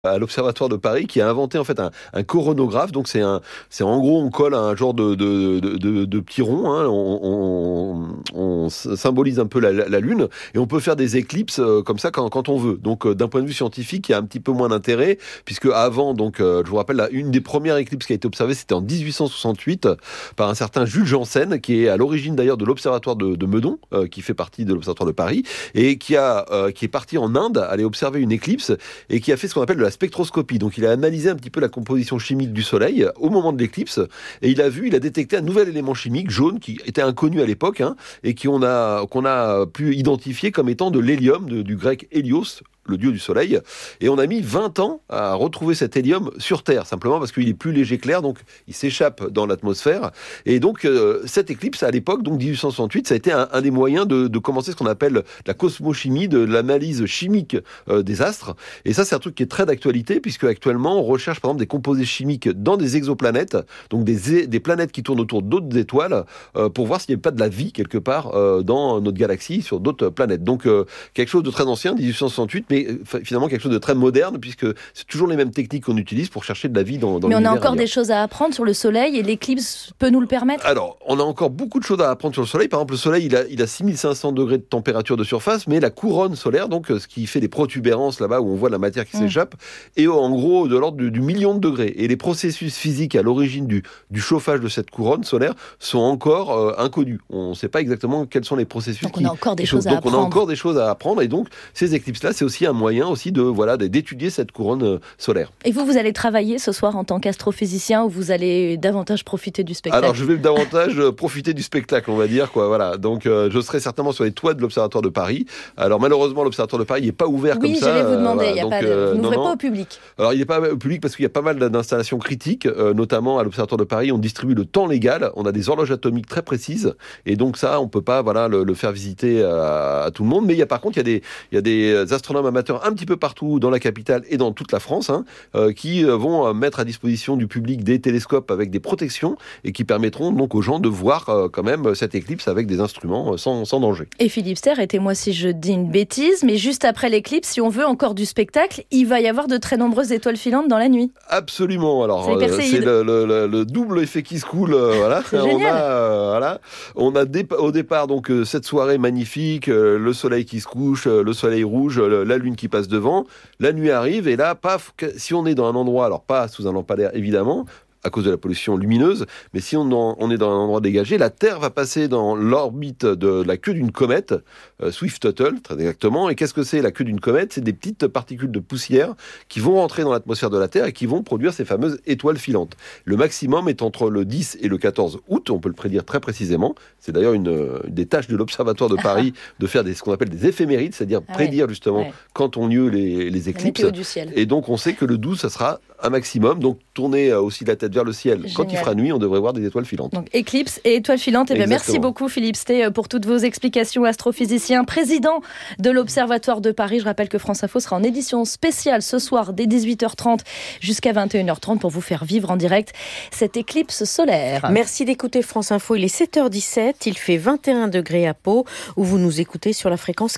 à l'Observatoire de Paris qui a inventé en fait un coronographe. Donc c'est en gros on colle un genre de petit rond, hein. On symbolise un peu la Lune et on peut faire des éclipses comme ça quand on veut. Donc d'un point de vue scientifique, il y a un petit peu moins d'intérêt puisque avant, donc je vous rappelle, une des premières éclipses qui a été observée, c'était en 1868 par un certain Jules Janssen qui est à l'origine d'ailleurs de l'Observatoire de Meudon, qui fait partie de l'Observatoire de Paris et qui est parti en Inde aller observer une éclipse et qui a fait ce qu'on appelle de la spectroscopie. Donc il a analysé un petit peu la composition chimique du Soleil au moment de l'éclipse et il a détecté un nouvel élément chimique jaune qui était inconnu à l'époque, hein, et qu'on a pu identifier comme étant de l'hélium, du grec hélios, le dieu du soleil, et on a mis 20 ans à retrouver cet hélium sur Terre, simplement parce qu'il est plus léger que l'air, donc il s'échappe dans l'atmosphère, et donc cette éclipse, à l'époque, donc 1868, ça a été un des moyens de commencer ce qu'on appelle la cosmochimie, de l'analyse chimique des astres, et ça c'est un truc qui est très d'actualité, puisque actuellement on recherche par exemple des composés chimiques dans des exoplanètes, donc des planètes qui tournent autour d'autres étoiles, pour voir s'il n'y a pas de la vie quelque part dans notre galaxie, sur d'autres planètes. Donc quelque chose de très ancien, 1868, mais finalement quelque chose de très moderne, puisque c'est toujours les mêmes techniques qu'on utilise pour chercher de la vie dans l'univers. Mais on a encore des choses à apprendre sur le Soleil et l'éclipse peut nous le permettre ? Alors, on a encore beaucoup de choses à apprendre sur le Soleil. Par exemple, le Soleil, il a 6500 degrés de température de surface, mais la couronne solaire, donc ce qui fait les protubérances là-bas où on voit la matière qui s'échappe, est en gros de l'ordre du million de degrés. Et les processus physiques à l'origine du chauffage de cette couronne solaire sont encore inconnus. On ne sait pas exactement quels sont les processus. Donc on a encore des choses à apprendre. Donc on a encore des choses à apprendre. Et donc ces éclipses-là, c'est aussi un moyen aussi d'étudier cette couronne solaire. Et vous allez travailler ce soir en tant qu'astrophysicien ou vous allez davantage profiter du spectacle ? Alors je vais davantage profiter du spectacle, on va dire, quoi. Voilà. Donc je serai certainement sur les toits de l'Observatoire de Paris. Alors malheureusement l'Observatoire de Paris n'est pas ouvert comme ça. Oui, j'allais vous demander. Vous n'ouvrez pas au public. Alors il n'est pas au public parce qu'il y a pas mal d'installations critiques, notamment à l'Observatoire de Paris. On distribue le temps légal. On a des horloges atomiques très précises et donc ça on peut pas le faire visiter à tout le monde. Mais par contre il y a des astronomes amateurs un petit peu partout dans la capitale et dans toute la France, hein, qui vont mettre à disposition du public des télescopes avec des protections et qui permettront donc aux gens de voir quand même cette éclipse avec des instruments sans danger. Et Philippe Ster, arrêtez-moi si je dis une bêtise, mais juste après l'éclipse, si on veut encore du spectacle, il va y avoir de très nombreuses étoiles filantes dans la nuit. Absolument. Alors c'est le double effet qui se coule. Voilà. C'est génial. On a au départ donc cette soirée magnifique, le soleil qui se couche, le soleil rouge, la lune qui passe devant. La nuit arrive et là, paf, si on est dans un endroit, alors pas sous un lampadaire évidemment, à cause de la pollution lumineuse, mais si on est dans un endroit dégagé, la Terre va passer dans l'orbite de la queue d'une comète, Swift-Tuttle, très exactement. Et qu'est-ce que c'est la queue d'une comète ? C'est des petites particules de poussière qui vont rentrer dans l'atmosphère de la Terre et qui vont produire ces fameuses étoiles filantes. Le maximum est entre le 10 et le 14 août, on peut le prédire très précisément. C'est d'ailleurs une des tâches de l'Observatoire de Paris de faire ce qu'on appelle des éphémérides, c'est-à-dire prédire justement quand ont lieu les éclipses. Du ciel. Et donc on sait que le 12, ça sera un maximum. Donc tourner aussi la tête vers le ciel. Génial. Quand il fera nuit, on devrait voir des étoiles filantes. Donc éclipse et étoiles filantes. Merci beaucoup Philippe Stey pour toutes vos explications. Astrophysicien, président de l'Observatoire de Paris. Je rappelle que France Info sera en édition spéciale ce soir dès 18h30 jusqu'à 21h30 pour vous faire vivre en direct cette éclipse solaire. Merci d'écouter France Info. Il est 7h17. Il fait 21 degrés à Pau où vous nous écoutez sur la fréquence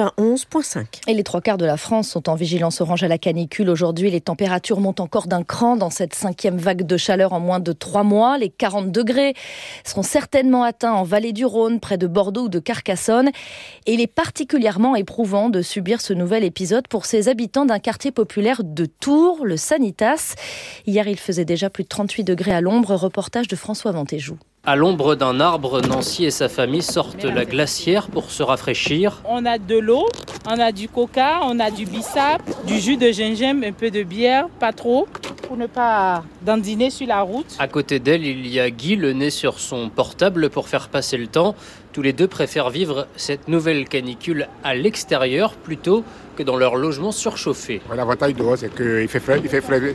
91.5. Et les 3/4 de la France sont en vigilance orange à la canicule. Aujourd'hui, les températures montent encore d'un cran dans cette 5e vague de chaleur en moins de 3 mois. Les 40 degrés seront certainement atteints en vallée du Rhône, près de Bordeaux ou de Carcassonne. Et il est particulièrement éprouvant de subir ce nouvel épisode pour ces habitants d'un quartier populaire de Tours, le Sanitas. Hier, il faisait déjà plus de 38 degrés à l'ombre. Reportage de François Ventéjou. À l'ombre d'un arbre, Nancy et sa famille sortent la glacière pour se rafraîchir. On a de l'eau, on a du coca, on a du bissap, du jus de gingembre, un peu de bière, pas trop, pour ne pas dandiner sur la route. À côté d'elle, il y a Guy, le nez sur son portable pour faire passer le temps. Tous les deux préfèrent vivre cette nouvelle canicule à l'extérieur plutôt que dans leur logement surchauffé. L'avantage dehors, c'est qu'il fait frais,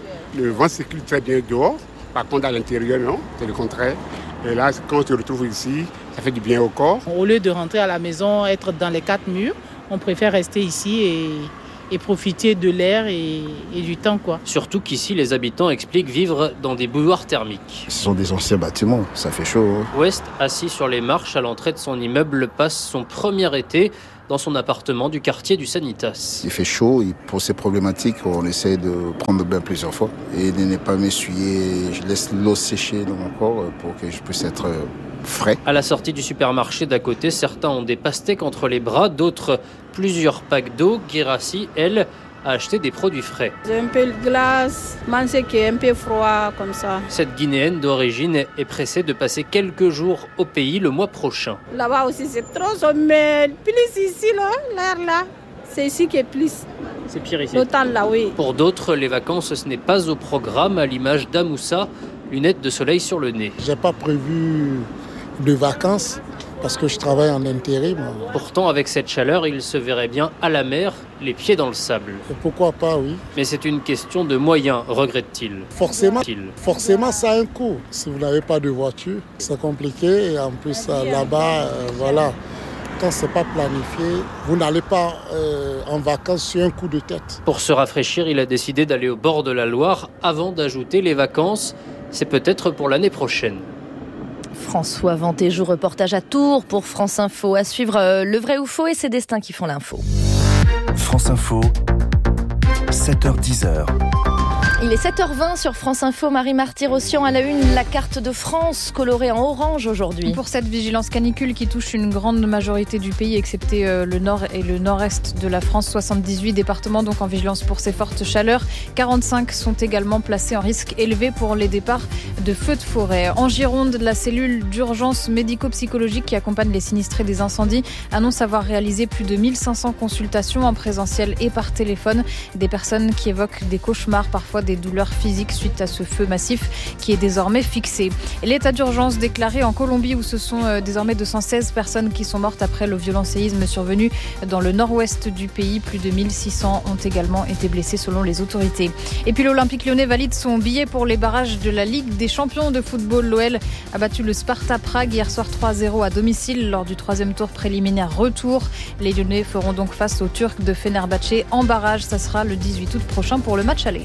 le vent circule très bien dehors. Par contre, à l'intérieur, non, c'est le contraire. Et là, quand on se retrouve ici, ça fait du bien au corps. Au lieu de rentrer à la maison, être dans les 4 murs, on préfère rester ici et profiter de l'air et du temps, quoi. Surtout qu'ici, les habitants expliquent vivre dans des bouilloires thermiques. Ce sont des anciens bâtiments, ça fait chaud. West, assis sur les marches à l'entrée de son immeuble, passe son premier été dans son appartement du quartier du Sanitas. Il fait chaud et pour ces problématiques, on essaie de prendre le bain plusieurs fois et de ne pas m'essuyer. Je laisse l'eau sécher dans mon corps pour que je puisse être frais. À la sortie du supermarché d'à côté, certains ont des pastèques entre les bras, d'autres plusieurs packs d'eau. Guérassi, elle, a acheté des produits frais. J'ai un peu de glace, manger qui est un peu froid comme ça. Cette Guinéenne d'origine est pressée de passer quelques jours au pays le mois prochain. Là-bas aussi c'est trop chaud, mais plus ici, l'air là, c'est ici qui est plus. C'est pire ici. L'automne là, oui. Pour d'autres, les vacances, ce n'est pas au programme, à l'image d'Amoussa, lunettes de soleil sur le nez. J'ai pas prévu de vacances parce que je travaille en intérim. Pourtant, avec cette chaleur, il se verrait bien à la mer, les pieds dans le sable. Et pourquoi pas, oui. Mais c'est une question de moyens, regrette-t-il. Forcément, ça a un coût. Si vous n'avez pas de voiture, c'est compliqué. Et en plus, là-bas, voilà, quand c'est pas planifié, vous n'allez pas en vacances sur un coup de tête. Pour se rafraîchir, il a décidé d'aller au bord de la Loire avant d'ajouter les vacances. C'est peut-être pour l'année prochaine. François Ventéjou, reportage à Tours pour France Info. À suivre le vrai ou faux et ses destins qui font l'info. France Info, 7h-10h. Il est 7h20 sur France Info. Marie Marty-Rossian à la une, la carte de France colorée en orange aujourd'hui. Pour cette vigilance canicule qui touche une grande majorité du pays, excepté le nord et le nord-est de la France, 78 départements donc en vigilance pour ces fortes chaleurs. 45 sont également placés en risque élevé pour les départs de feux de forêt. En Gironde, la cellule d'urgence médico-psychologique qui accompagne les sinistrés des incendies annonce avoir réalisé plus de 1500 consultations en présentiel et par téléphone. Des personnes qui évoquent des cauchemars, parfois des douleurs physiques suite à ce feu massif qui est désormais fixé. L'état d'urgence déclaré en Colombie où ce sont désormais 216 personnes qui sont mortes après le violent séisme survenu dans le nord-ouest du pays. Plus de 1600 ont également été blessés selon les autorités. Et puis l'Olympique lyonnais valide son billet pour les barrages de la Ligue des champions de football. L'OL a battu le Sparta Prague hier soir 3-0 à domicile lors du 3e tour préliminaire retour. Les Lyonnais feront donc face aux Turcs de Fenerbahçe en barrage. Ça sera le 18 août prochain pour le match aller.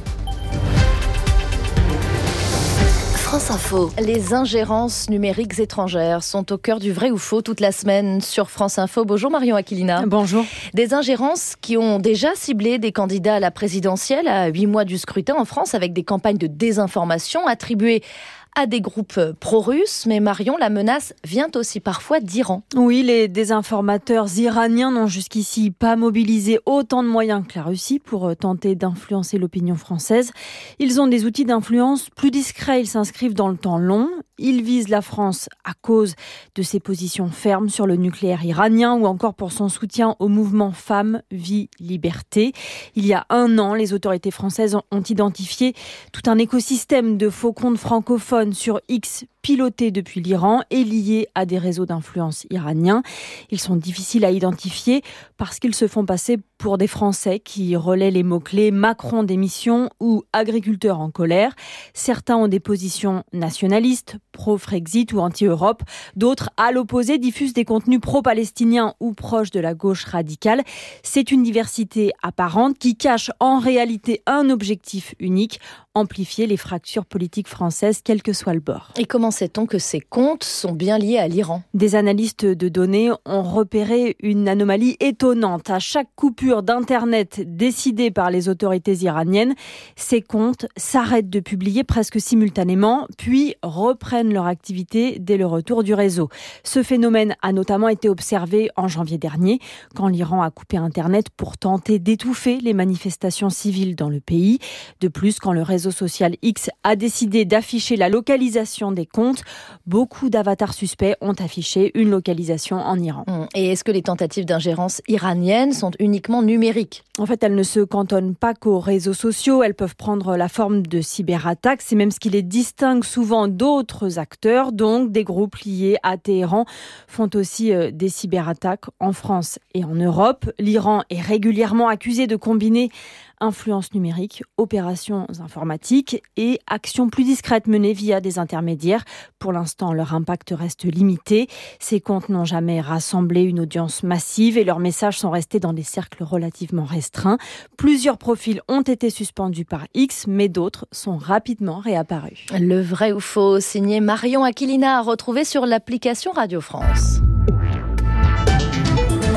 France Info. Les ingérences numériques étrangères sont au cœur du vrai ou faux toute la semaine sur France Info. Bonjour Marion Aquilina. Bonjour. Des ingérences qui ont déjà ciblé des candidats à la présidentielle à 8 mois du scrutin en France avec des campagnes de désinformation attribuées à des groupes pro-russes. Mais Marion, la menace vient aussi parfois d'Iran. Oui, les désinformateurs iraniens n'ont jusqu'ici pas mobilisé autant de moyens que la Russie pour tenter d'influencer l'opinion française. Ils ont des outils d'influence plus discrets, ils s'inscrivent dans le temps long. Ils visent la France à cause de ses positions fermes sur le nucléaire iranien ou encore pour son soutien au mouvement Femmes, Vie, Liberté. Il y a 1 an, les autorités françaises ont identifié tout un écosystème de faux comptes francophones sur X pilotés depuis l'Iran et liés à des réseaux d'influence iraniens. Ils sont difficiles à identifier parce qu'ils se font passer pour des Français qui relaient les mots-clés Macron démission ou agriculteurs en colère. Certains ont des positions nationalistes, pro-Frexit ou anti-Europe. D'autres, à l'opposé, diffusent des contenus pro-palestiniens ou proches de la gauche radicale. C'est une diversité apparente qui cache en réalité un objectif unique, amplifier les fractures politiques françaises, quel que soit le bord. Et comment sait-on que ces comptes sont bien liés à l'Iran ? Des analystes de données ont repéré une anomalie étonnante. À chaque coupure d'Internet décidée par les autorités iraniennes, ces comptes s'arrêtent de publier presque simultanément, puis reprennent leur activité dès le retour du réseau. Ce phénomène a notamment été observé en janvier dernier, quand l'Iran a coupé Internet pour tenter d'étouffer les manifestations civiles dans le pays. De plus, quand le réseau social X a décidé d'afficher la localisation des comptes, beaucoup d'avatars suspects ont affiché une localisation en Iran. Et est-ce que les tentatives d'ingérence iraniennes sont uniquement numériques ? En fait, elles ne se cantonnent pas qu'aux réseaux sociaux, elles peuvent prendre la forme de cyberattaques. C'est même ce qui les distingue souvent d'autres acteurs, donc des groupes liés à Téhéran font aussi des cyberattaques en France et en Europe. L'Iran est régulièrement accusé de combiner influence numérique, opérations informatiques et actions plus discrètes menées via des intermédiaires. Pour l'instant, leur impact reste limité. Ces comptes n'ont jamais rassemblé une audience massive et leurs messages sont restés dans des cercles relativement restreints. Plusieurs profils ont été suspendus par X, mais d'autres sont rapidement réapparus. Le vrai ou faux, signé Marion Aquilina, à retrouver sur l'application Radio France.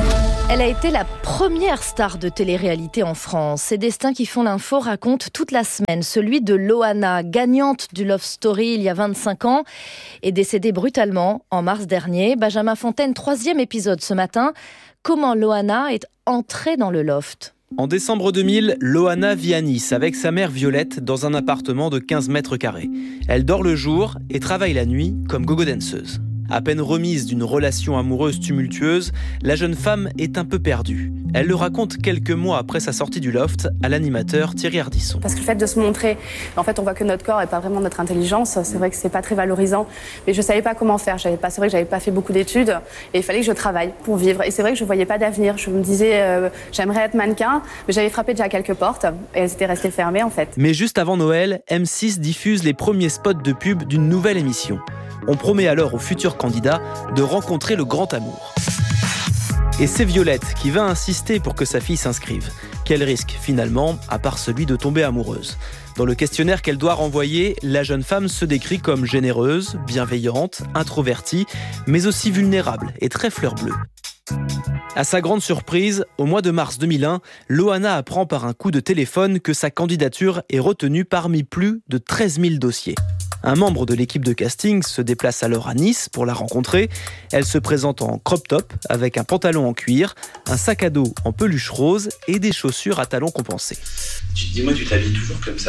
Elle a été la première star de télé-réalité en France. Ses destins qui font l'info racontent toute la semaine. Celui de Loana, gagnante du Love Story il y a 25 ans, est décédée brutalement en mars dernier. Benjamin Fontaine, 3e épisode ce matin. Comment Loana est entrée dans le loft ? En décembre 2000, Loana vit à Nice avec sa mère Violette dans un appartement de 15 mètres carrés. Elle dort le jour et travaille la nuit comme gogo danseuse. À peine remise d'une relation amoureuse tumultueuse, la jeune femme est un peu perdue. Elle le raconte quelques mois après sa sortie du loft à l'animateur Thierry Ardisson. Parce que le fait de se montrer, en fait on voit que notre corps et pas vraiment notre intelligence, c'est vrai que c'est pas très valorisant, mais je savais pas comment faire. C'est vrai que j'avais pas fait beaucoup d'études et il fallait que je travaille pour vivre. Et c'est vrai que je voyais pas d'avenir. Je me disais j'aimerais être mannequin, mais j'avais frappé déjà quelques portes et elles étaient restées fermées en fait. Mais juste avant Noël, M6 diffuse les premiers spots de pub d'une nouvelle émission. On promet alors aux futurs candidats de rencontrer le grand amour. Et c'est Violette qui va insister pour que sa fille s'inscrive. Quel risque finalement, à part celui de tomber amoureuse ? Dans le questionnaire qu'elle doit renvoyer, la jeune femme se décrit comme généreuse, bienveillante, introvertie, mais aussi vulnérable et très fleur bleue. À sa grande surprise, au mois de mars 2001, Loana apprend par un coup de téléphone que sa candidature est retenue parmi plus de 13 000 dossiers. Un membre de l'équipe de casting se déplace alors à Nice pour la rencontrer. Elle se présente en crop top avec un pantalon en cuir, un sac à dos en peluche rose et des chaussures à talons compensés. Dis-moi, tu t'habilles toujours comme ça ?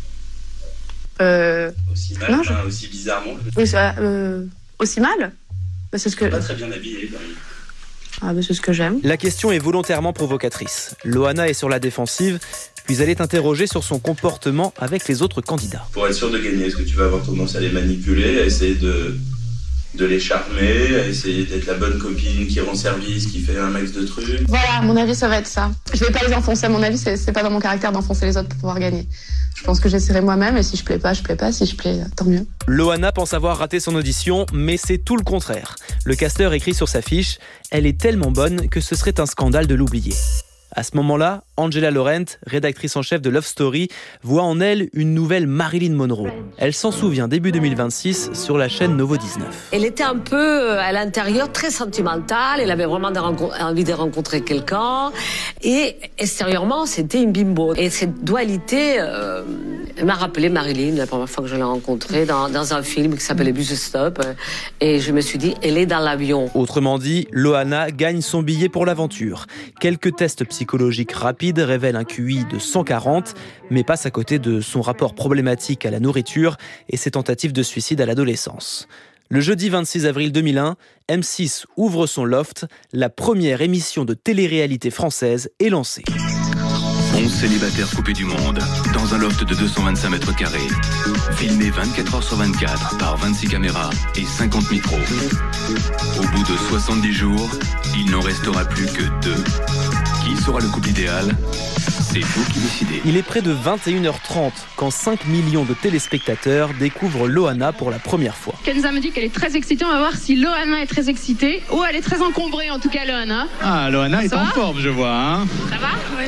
Aussi mal, non, aussi bizarrement. Oui, aussi mal ? C'est ce que... Pas très bien habillée, c'est ce que j'aime. La question est volontairement provocatrice. Loana est sur la défensive, puis elle est interrogée sur son comportement avec les autres candidats. Pour être sûr de gagner, est-ce que tu vas avoir tendance à les manipuler, à essayer de les charmer, à essayer d'être la bonne copine qui rend service, qui fait un max de trucs ? Voilà, à mon avis, ça va être ça. Je vais pas les enfoncer, à mon avis, c'est pas dans mon caractère d'enfoncer les autres pour pouvoir gagner. Je pense que j'essaierai moi-même, et si je plais pas, je plais pas. Si je plais, tant mieux. Loana pense avoir raté son audition, mais c'est tout le contraire. Le casteur écrit sur sa fiche « Elle est tellement bonne que ce serait un scandale de l'oublier ». À ce moment-là, Angela Laurent, rédactrice en chef de Love Story, voit en elle une nouvelle Marilyn Monroe. Elle s'en souvient début 2026 sur la chaîne Novo 19. Elle était un peu à l'intérieur très sentimentale, elle avait vraiment envie de rencontrer quelqu'un et extérieurement c'était une bimbo. Et cette dualité m'a rappelé Marilyn la première fois que je l'ai rencontrée dans un film qui s'appelait Bus Stop et je me suis dit elle est dans l'avion. Autrement dit, Loana gagne son billet pour l'aventure. Quelques tests psychologiques rapides révèlent un QI de 140, mais passe à côté de son rapport problématique à la nourriture et ses tentatives de suicide à l'adolescence. Le jeudi 26 avril 2001, M6 ouvre son loft, la première émission de télé-réalité française est lancée. 11 célibataires coupés du monde, dans un loft de 225 mètres carrés. Filmé 24 heures sur 24 par 26 caméras et 50 micros. Au bout de 70 jours, il n'en restera plus que 2. Qui sera le couple idéal ? C'est vous qui décidez. Il est près de 21h30 quand 5 millions de téléspectateurs découvrent Loana pour la première fois. Kenza me dit qu'elle est très excitée. On va voir si Loana est très excitée. Oh, elle est très encombrée en tout cas, Loana. Ah, Loana est en forme, je vois. Hein. Ça va ? Oui,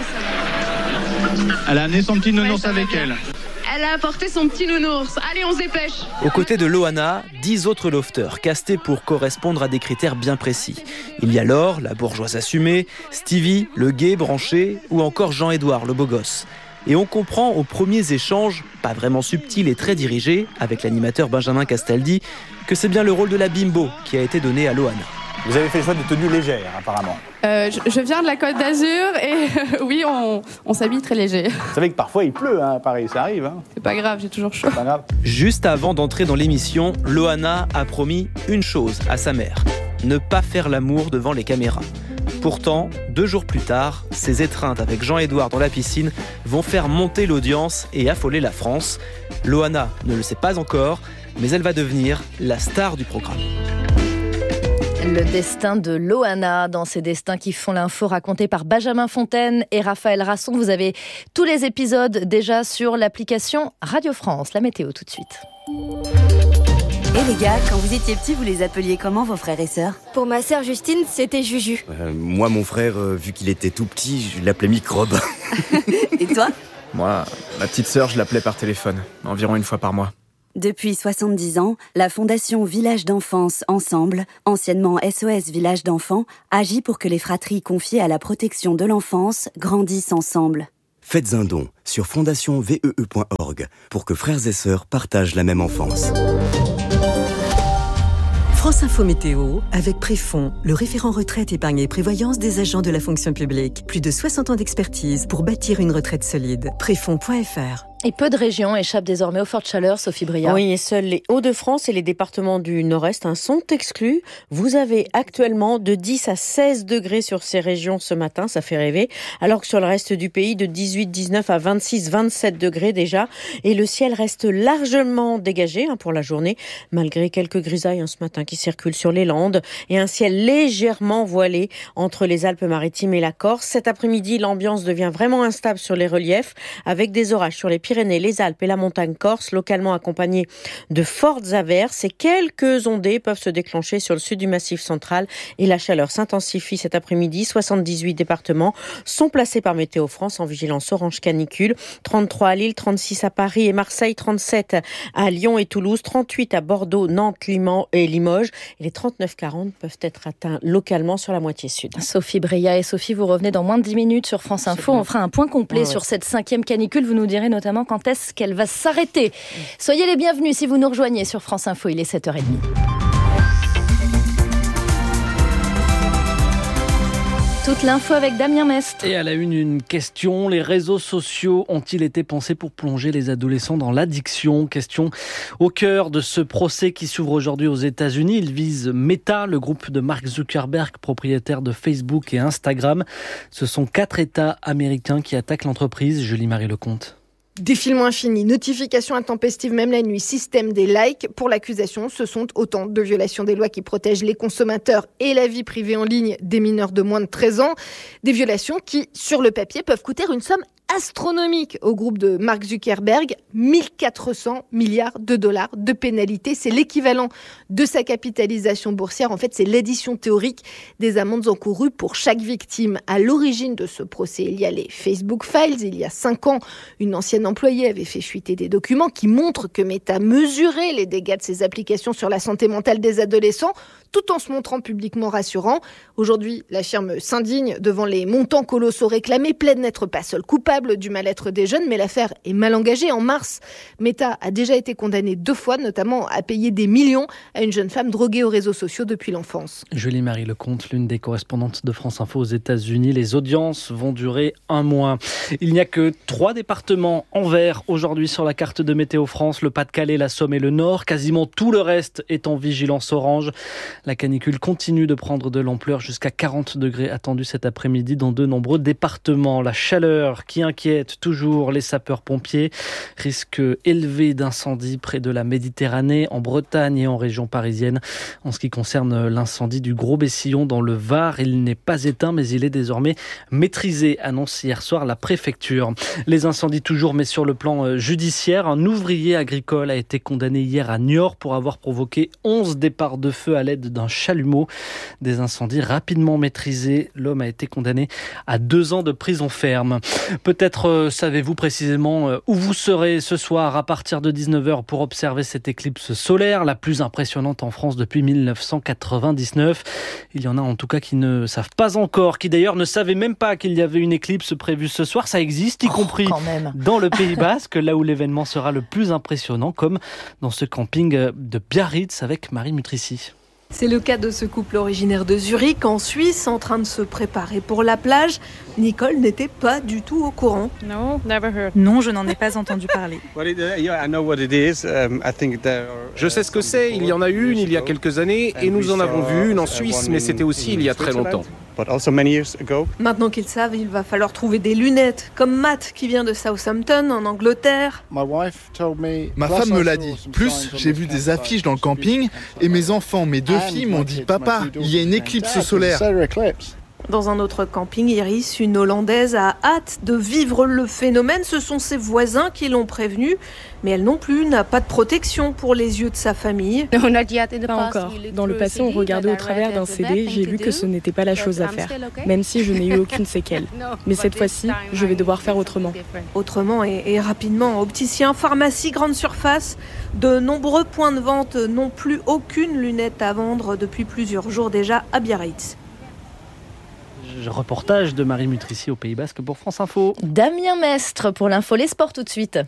ça va. Elle a amené son petit nounours avec elle. Elle a apporté son petit nounours. Allez, on se dépêche. Aux côtés de Loana, 10 autres lofters castés pour correspondre à des critères bien précis. Il y a Laure, la bourgeoise assumée, Stevie, le gay branché, ou encore Jean-Édouard, le beau gosse. Et on comprend aux premiers échanges, pas vraiment subtils et très dirigés, avec l'animateur Benjamin Castaldi, que c'est bien le rôle de la bimbo qui a été donné à Loana. Vous avez fait le choix de tenues légères, apparemment. Je viens de la Côte d'Azur et oui, on s'habille très léger. Vous savez que parfois il pleut, hein, pareil, ça arrive. Hein. C'est pas grave, j'ai toujours chaud. Pas grave. Juste avant d'entrer dans l'émission, Loana a promis une chose à sa mère, ne pas faire l'amour devant les caméras. Pourtant, 2 jours plus tard, ces étreintes avec Jean-Édouard dans la piscine vont faire monter l'audience et affoler la France. Loana ne le sait pas encore, mais elle va devenir la star du programme. Le destin de Loana dans ces destins qui font l'info raconté par Benjamin Fontaine et Raphaël Rasson. Vous avez tous les épisodes déjà sur l'application Radio France. La météo tout de suite. Et les gars, quand vous étiez petits, vous les appeliez comment vos frères et sœurs ? Pour ma sœur Justine, c'était Juju. Moi, mon frère, vu qu'il était tout petit, je l'appelais Microbe. Et toi ? Moi, ma petite sœur, je l'appelais par téléphone, environ 1 fois par mois. Depuis 70 ans, la Fondation Village d'Enfance Ensemble, anciennement SOS Village d'Enfants, agit pour que les fratries confiées à la protection de l'enfance grandissent ensemble. Faites un don sur fondationvee.org pour que frères et sœurs partagent la même enfance. France Info Météo avec Préfond, le référent retraite, épargne et prévoyance des agents de la fonction publique. Plus de 60 ans d'expertise pour bâtir une retraite solide. Préfond.fr. Et peu de régions échappent désormais aux fortes chaleurs, Sophie Bria. Oui, et seuls les Hauts-de-France et les départements du Nord-Est sont exclus. Vous avez actuellement de 10 à 16 degrés sur ces régions ce matin, ça fait rêver, alors que sur le reste du pays, de 18, 19 à 26, 27 degrés déjà. Et le ciel reste largement dégagé pour la journée, malgré quelques grisailles ce matin qui circulent sur les Landes et un ciel légèrement voilé entre les Alpes-Maritimes et la Corse. Cet après-midi, l'ambiance devient vraiment instable sur les reliefs, avec des orages sur les Pyrénées, les Alpes et la montagne corse, localement accompagnés de fortes averses, et quelques ondées peuvent se déclencher sur le sud du Massif central et la chaleur s'intensifie cet après-midi. 78 départements sont placés par Météo France en vigilance orange canicule. 33 à Lille, 36 à Paris et Marseille, 37 à Lyon et Toulouse, 38 à Bordeaux, Nantes et Limoges. Et les 39-40 peuvent être atteints localement sur la moitié sud. Sophie Bria, et Sophie, vous revenez dans moins de 10 minutes sur France Info. On fera un point complet sur cette 5e canicule. Vous nous direz notamment quand est-ce qu'elle va s'arrêter. Soyez les bienvenus si vous nous rejoignez sur France Info, il est 7h30. Toute l'info avec Damien Mestre. Et à la une question, les réseaux sociaux ont-ils été pensés pour plonger les adolescents dans l'addiction ? Question au cœur de ce procès qui s'ouvre aujourd'hui aux États-Unis. Il vise Meta, le groupe de Mark Zuckerberg, propriétaire de Facebook et Instagram. Ce sont 4 États américains qui attaquent l'entreprise. Julie-Marie Lecomte. Défilement infini, notifications intempestives même la nuit, système des likes. Pour l'accusation, ce sont autant de violations des lois qui protègent les consommateurs et la vie privée en ligne des mineurs de moins de 13 ans. Des violations qui, sur le papier, peuvent coûter une somme astronomique au groupe de Mark Zuckerberg, 1400 milliards de dollars de pénalités. C'est l'équivalent de sa capitalisation boursière. En fait, c'est l'addition théorique des amendes encourues pour chaque victime. À l'origine de ce procès, il y a les Facebook Files. Il y a 5 ans, une ancienne employée avait fait fuiter des documents qui montrent que Meta mesurait les dégâts de ses applications sur la santé mentale des adolescents, tout en se montrant publiquement rassurant. Aujourd'hui, la firme s'indigne devant les montants colossaux réclamés, plaide n'être pas seule coupable du mal-être des jeunes, mais l'affaire est mal engagée. En mars, Meta a déjà été condamnée 2 fois, notamment à payer des millions à une jeune femme droguée aux réseaux sociaux depuis l'enfance. Julie-Marie Lecomte, l'une des correspondantes de France Info aux États-Unis. Les audiences vont durer 1 mois. Il n'y a que 3 départements en vert aujourd'hui sur la carte de Météo France, le Pas-de-Calais, la Somme et le Nord. Quasiment tout le reste est en vigilance orange. La canicule continue de prendre de l'ampleur, jusqu'à 40 degrés attendus cet après-midi dans de nombreux départements. La chaleur qui inquiète toujours les sapeurs-pompiers. Risque élevé d'incendie près de la Méditerranée, en Bretagne et en région parisienne. En ce qui concerne l'incendie du Gros-Bessillon dans le Var, il n'est pas éteint mais il est désormais maîtrisé, annonce hier soir la préfecture. Les incendies toujours, mais sur le plan judiciaire, un ouvrier agricole a été condamné hier à Niort pour avoir provoqué 11 départs de feu à l'aide d'un chalumeau. Des incendies rapidement maîtrisés. L'homme a été condamné à 2 ans de prison ferme. Peut-être savez-vous précisément où vous serez ce soir à partir de 19h pour observer cette éclipse solaire, la plus impressionnante en France depuis 1999. Il y en a en tout cas qui ne savent pas encore, qui d'ailleurs ne savaient même pas qu'il y avait une éclipse prévue ce soir. Ça existe, y compris dans le Pays Basque, là où l'événement sera le plus impressionnant, comme dans ce camping de Biarritz avec Marie Mutrici. C'est le cas de ce couple originaire de Zurich, en Suisse, en train de se préparer pour la plage. Nicole n'était pas du tout au courant. Non, je n'en ai pas entendu parler. Je sais ce que c'est, il y en a eu une il y a quelques années et nous en avons vu une en Suisse, mais c'était aussi il y a très longtemps. Maintenant qu'ils savent, il va falloir trouver des lunettes, comme Matt qui vient de Southampton, en Angleterre. Ma femme me l'a dit. Plus, j'ai vu des affiches dans le camping et mes enfants, mes 2 filles m'ont dit « Papa, il y a une éclipse solaire ». Dans un autre camping, Iris, une Hollandaise, a hâte de vivre le phénomène. Ce sont ses voisins qui l'ont prévenue. Mais elle non plus n'a pas de protection pour les yeux de sa famille. Pas encore. Dans le passé, on regardait au travers d'un CD. J'ai vu que ce n'était pas la chose à faire, même si je n'ai eu aucune séquelle. Mais cette fois-ci, je vais devoir faire autrement. Autrement et rapidement. Opticiens, pharmacie, grande surface. De nombreux points de vente n'ont plus aucune lunette à vendre depuis plusieurs jours déjà à Biarritz. Reportage de Marie Mutrici au Pays Basque pour France Info. Damien Mestre pour l'info les sports tout de suite.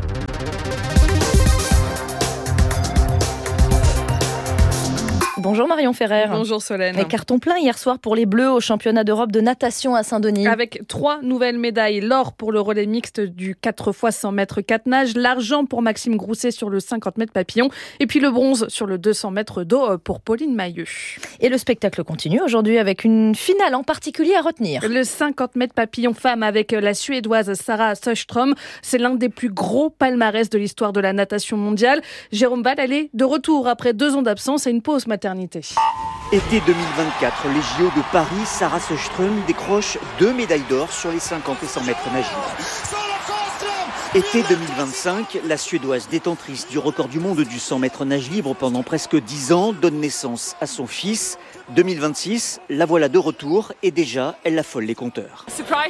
Bonjour Marion Ferrer. Bonjour Solène. Carton plein hier soir pour les Bleus au championnat d'Europe de natation à Saint-Denis. Avec 3 nouvelles médailles. L'or pour le relais mixte du 4x100 mètres 4 nages. L'argent pour Maxime Grousset sur le 50 mètres papillon. Et puis le bronze sur le 200 mètres d'eau pour Pauline Mailleux. Et le spectacle continue aujourd'hui avec une finale en particulier à retenir. Le 50 mètres papillon femme avec la Suédoise Sarah Sjöström. C'est l'un des plus gros palmarès de l'histoire de la natation mondiale. Jérôme Val, elle est de retour après 2 ans d'absence et une pause maternité. Été 2024, les JO de Paris, Sarah Sjöström décroche 2 médailles d'or sur les 50 et 100 mètres nage libre. Été 2025, la Suédoise détentrice du record du monde du 100 mètres nage libre pendant presque 10 ans donne naissance à son fils. 2026, la voilà de retour et déjà, elle affole les compteurs.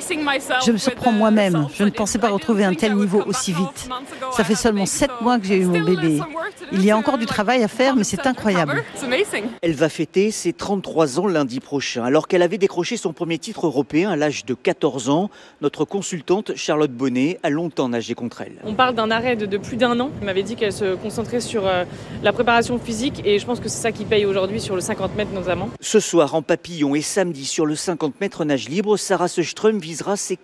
Je me surprends moi-même. Je ne pensais pas retrouver un tel niveau aussi vite. Ça fait seulement 7 mois que j'ai eu mon bébé. Il y a encore du travail à faire, mais c'est incroyable. Elle va fêter ses 33 ans lundi prochain. Alors qu'elle avait décroché son premier titre européen à l'âge de 14 ans, notre consultante Charlotte Bonnet a longtemps nagé contre elle. On parle d'un arrêt de plus d'1 an. Elle m'avait dit qu'elle se concentrait sur la préparation physique et je pense que c'est ça qui paye aujourd'hui sur le 50 mètres notamment. Ce soir en papillon et samedi sur le 50 mètres nage libre, Sarah Sjöström visera ses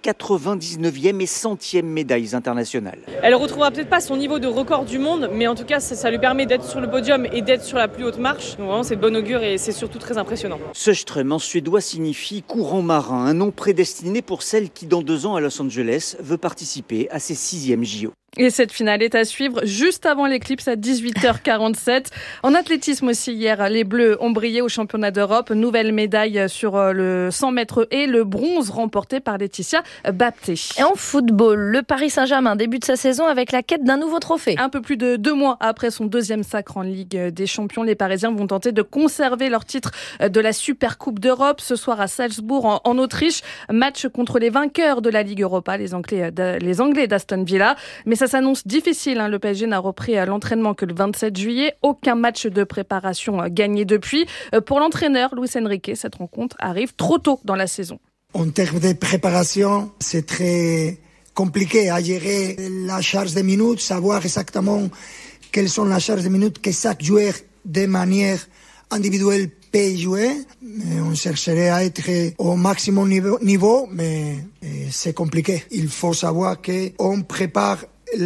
99e et 100e médailles internationales. Elle retrouvera peut-être pas son niveau de record du monde, mais en tout cas ça lui permet d'être sur le podium et d'être sur la plus haute marche. Donc vraiment c'est de bon augure et c'est surtout très impressionnant. Sjöström en suédois signifie courant marin, un nom prédestiné pour celle qui dans 2 ans à Los Angeles veut participer à ses 6e JO. Et cette finale est à suivre juste avant l'éclipse à 18h47. En athlétisme aussi hier, les Bleus ont brillé au championnat d'Europe. Nouvelle médaille sur le 100 mètres et le bronze remporté par Laetitia Bapté. Et en football, le Paris Saint-Germain débute sa saison avec la quête d'un nouveau trophée. Un peu plus de 2 mois après son 2e sacre en Ligue des Champions, les Parisiens vont tenter de conserver leur titre de la Super Coupe d'Europe ce soir à Salzbourg en Autriche. Match contre les vainqueurs de la Ligue Europa, les Anglais d'Aston Villa. Mais ça s'annonce difficile. Le PSG n'a repris l'entraînement que le 27 juillet. Aucun match de préparation gagné depuis. Pour l'entraîneur Luis Enrique, cette rencontre arrive trop tôt dans la saison. En termes de préparation, c'est très compliqué à gérer la charge de minutes, savoir exactement quelles sont les charges de minutes que chaque joueur de manière individuelle peut jouer. On chercherait à être au maximum niveau, mais c'est compliqué. Il faut savoir qu'on prépare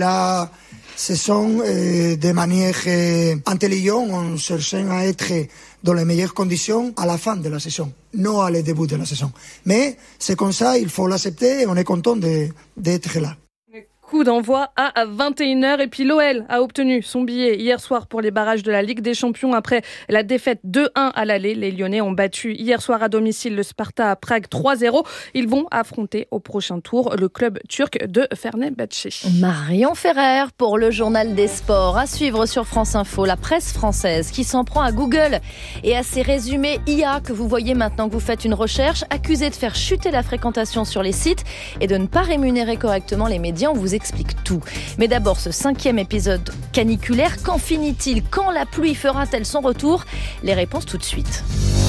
la saison de manière intelligente, en cherchant à être dans les meilleures conditions à la fin de la saison, non à le début de la saison. Mais c'est comme ça, il faut l'accepter et on est content d'être là. Coup d'envoi à 21h et puis l'OL a obtenu son billet hier soir pour les barrages de la Ligue des Champions après la défaite 2-1 à l'aller. Les Lyonnais ont battu hier soir à domicile le Sparta à Prague 3-0. Ils vont affronter au prochain tour le club turc de Fenerbahçe. Marion Ferrer pour le journal des sports. À suivre sur France Info, la presse française qui s'en prend à Google et à ses résumés IA que vous voyez maintenant que vous faites une recherche, accusés de faire chuter la fréquentation sur les sites et de ne pas rémunérer correctement les médias. On vous explique tout. Mais d'abord, ce 5e épisode caniculaire, quand finit-il? Quand la pluie fera-t-elle son retour? Les réponses tout de suite.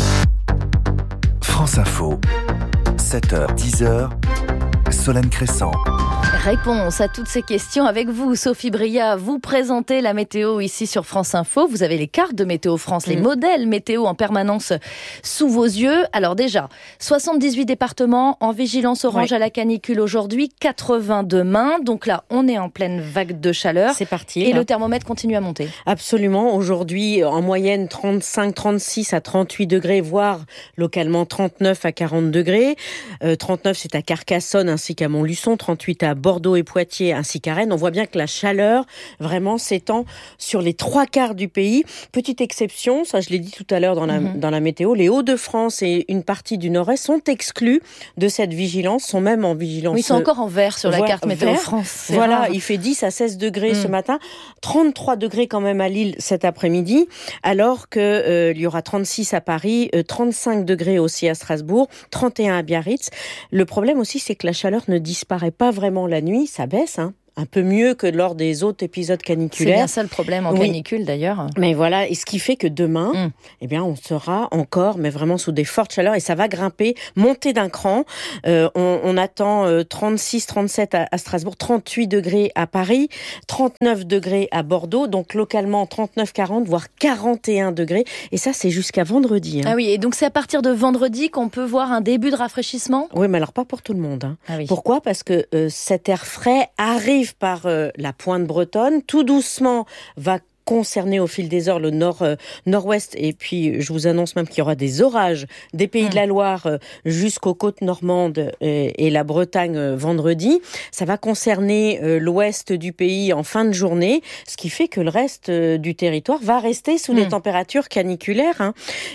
France Info, 7h, 10h, Solène Crescent. Réponse à toutes ces questions avec vous, Sophie Bria. Vous présentez la météo ici sur France Info. Vous avez les cartes de Météo France, les modèles météo en permanence sous vos yeux. Alors déjà, 78 départements en vigilance orange à la canicule aujourd'hui, 80 demain. Donc là, on est en pleine vague de chaleur. C'est parti. Et le thermomètre continue à monter. Absolument. Aujourd'hui, en moyenne, 35, 36 à 38 degrés, voire localement 39 à 40 degrés. 39, c'est à Carcassonne ainsi qu'à Montluçon, 38 à Bordeaux, Bordeaux et Poitiers ainsi qu'à Rennes. On voit bien que la chaleur vraiment s'étend sur les 3/4 du pays. Petite exception, ça je l'ai dit tout à l'heure dans la météo, les Hauts-de-France et une partie du Nord-Est sont exclus de cette vigilance, sont même en vigilance. Oui, ils sont encore en vert sur la carte Météo France. Voilà, rare. il fait 10 à 16 degrés ce matin, 33 degrés quand même à Lille cet après-midi, alors qu'il y aura 36 à Paris, 35 degrés aussi à Strasbourg, 31 à Biarritz. Le problème aussi, c'est que la chaleur ne disparaît pas vraiment la nuit, ça baisse, un peu mieux que lors des autres épisodes caniculaires. C'est bien ça le problème en canicule d'ailleurs. Mais voilà, et ce qui fait que demain, on sera encore, mais vraiment sous des fortes chaleurs, et ça va grimper, monter d'un cran. On attend 36, 37 à Strasbourg, 38 degrés à Paris, 39 degrés à Bordeaux, donc localement 39, 40, voire 41 degrés. Et ça, c'est jusqu'à vendredi. Ah oui, et donc c'est à partir de vendredi qu'on peut voir un début de rafraîchissement ? Oui, mais alors pas pour tout le monde. Ah oui. Pourquoi ? Parce que cet air frais arrive par la pointe bretonne, tout doucement va concerner au fil des heures le nord-ouest, et puis je vous annonce même qu'il y aura des orages des Pays de la Loire jusqu'aux côtes normandes et la Bretagne vendredi. Ça va concerner l'ouest du pays en fin de journée, ce qui fait que le reste du territoire va rester sous des températures caniculaires.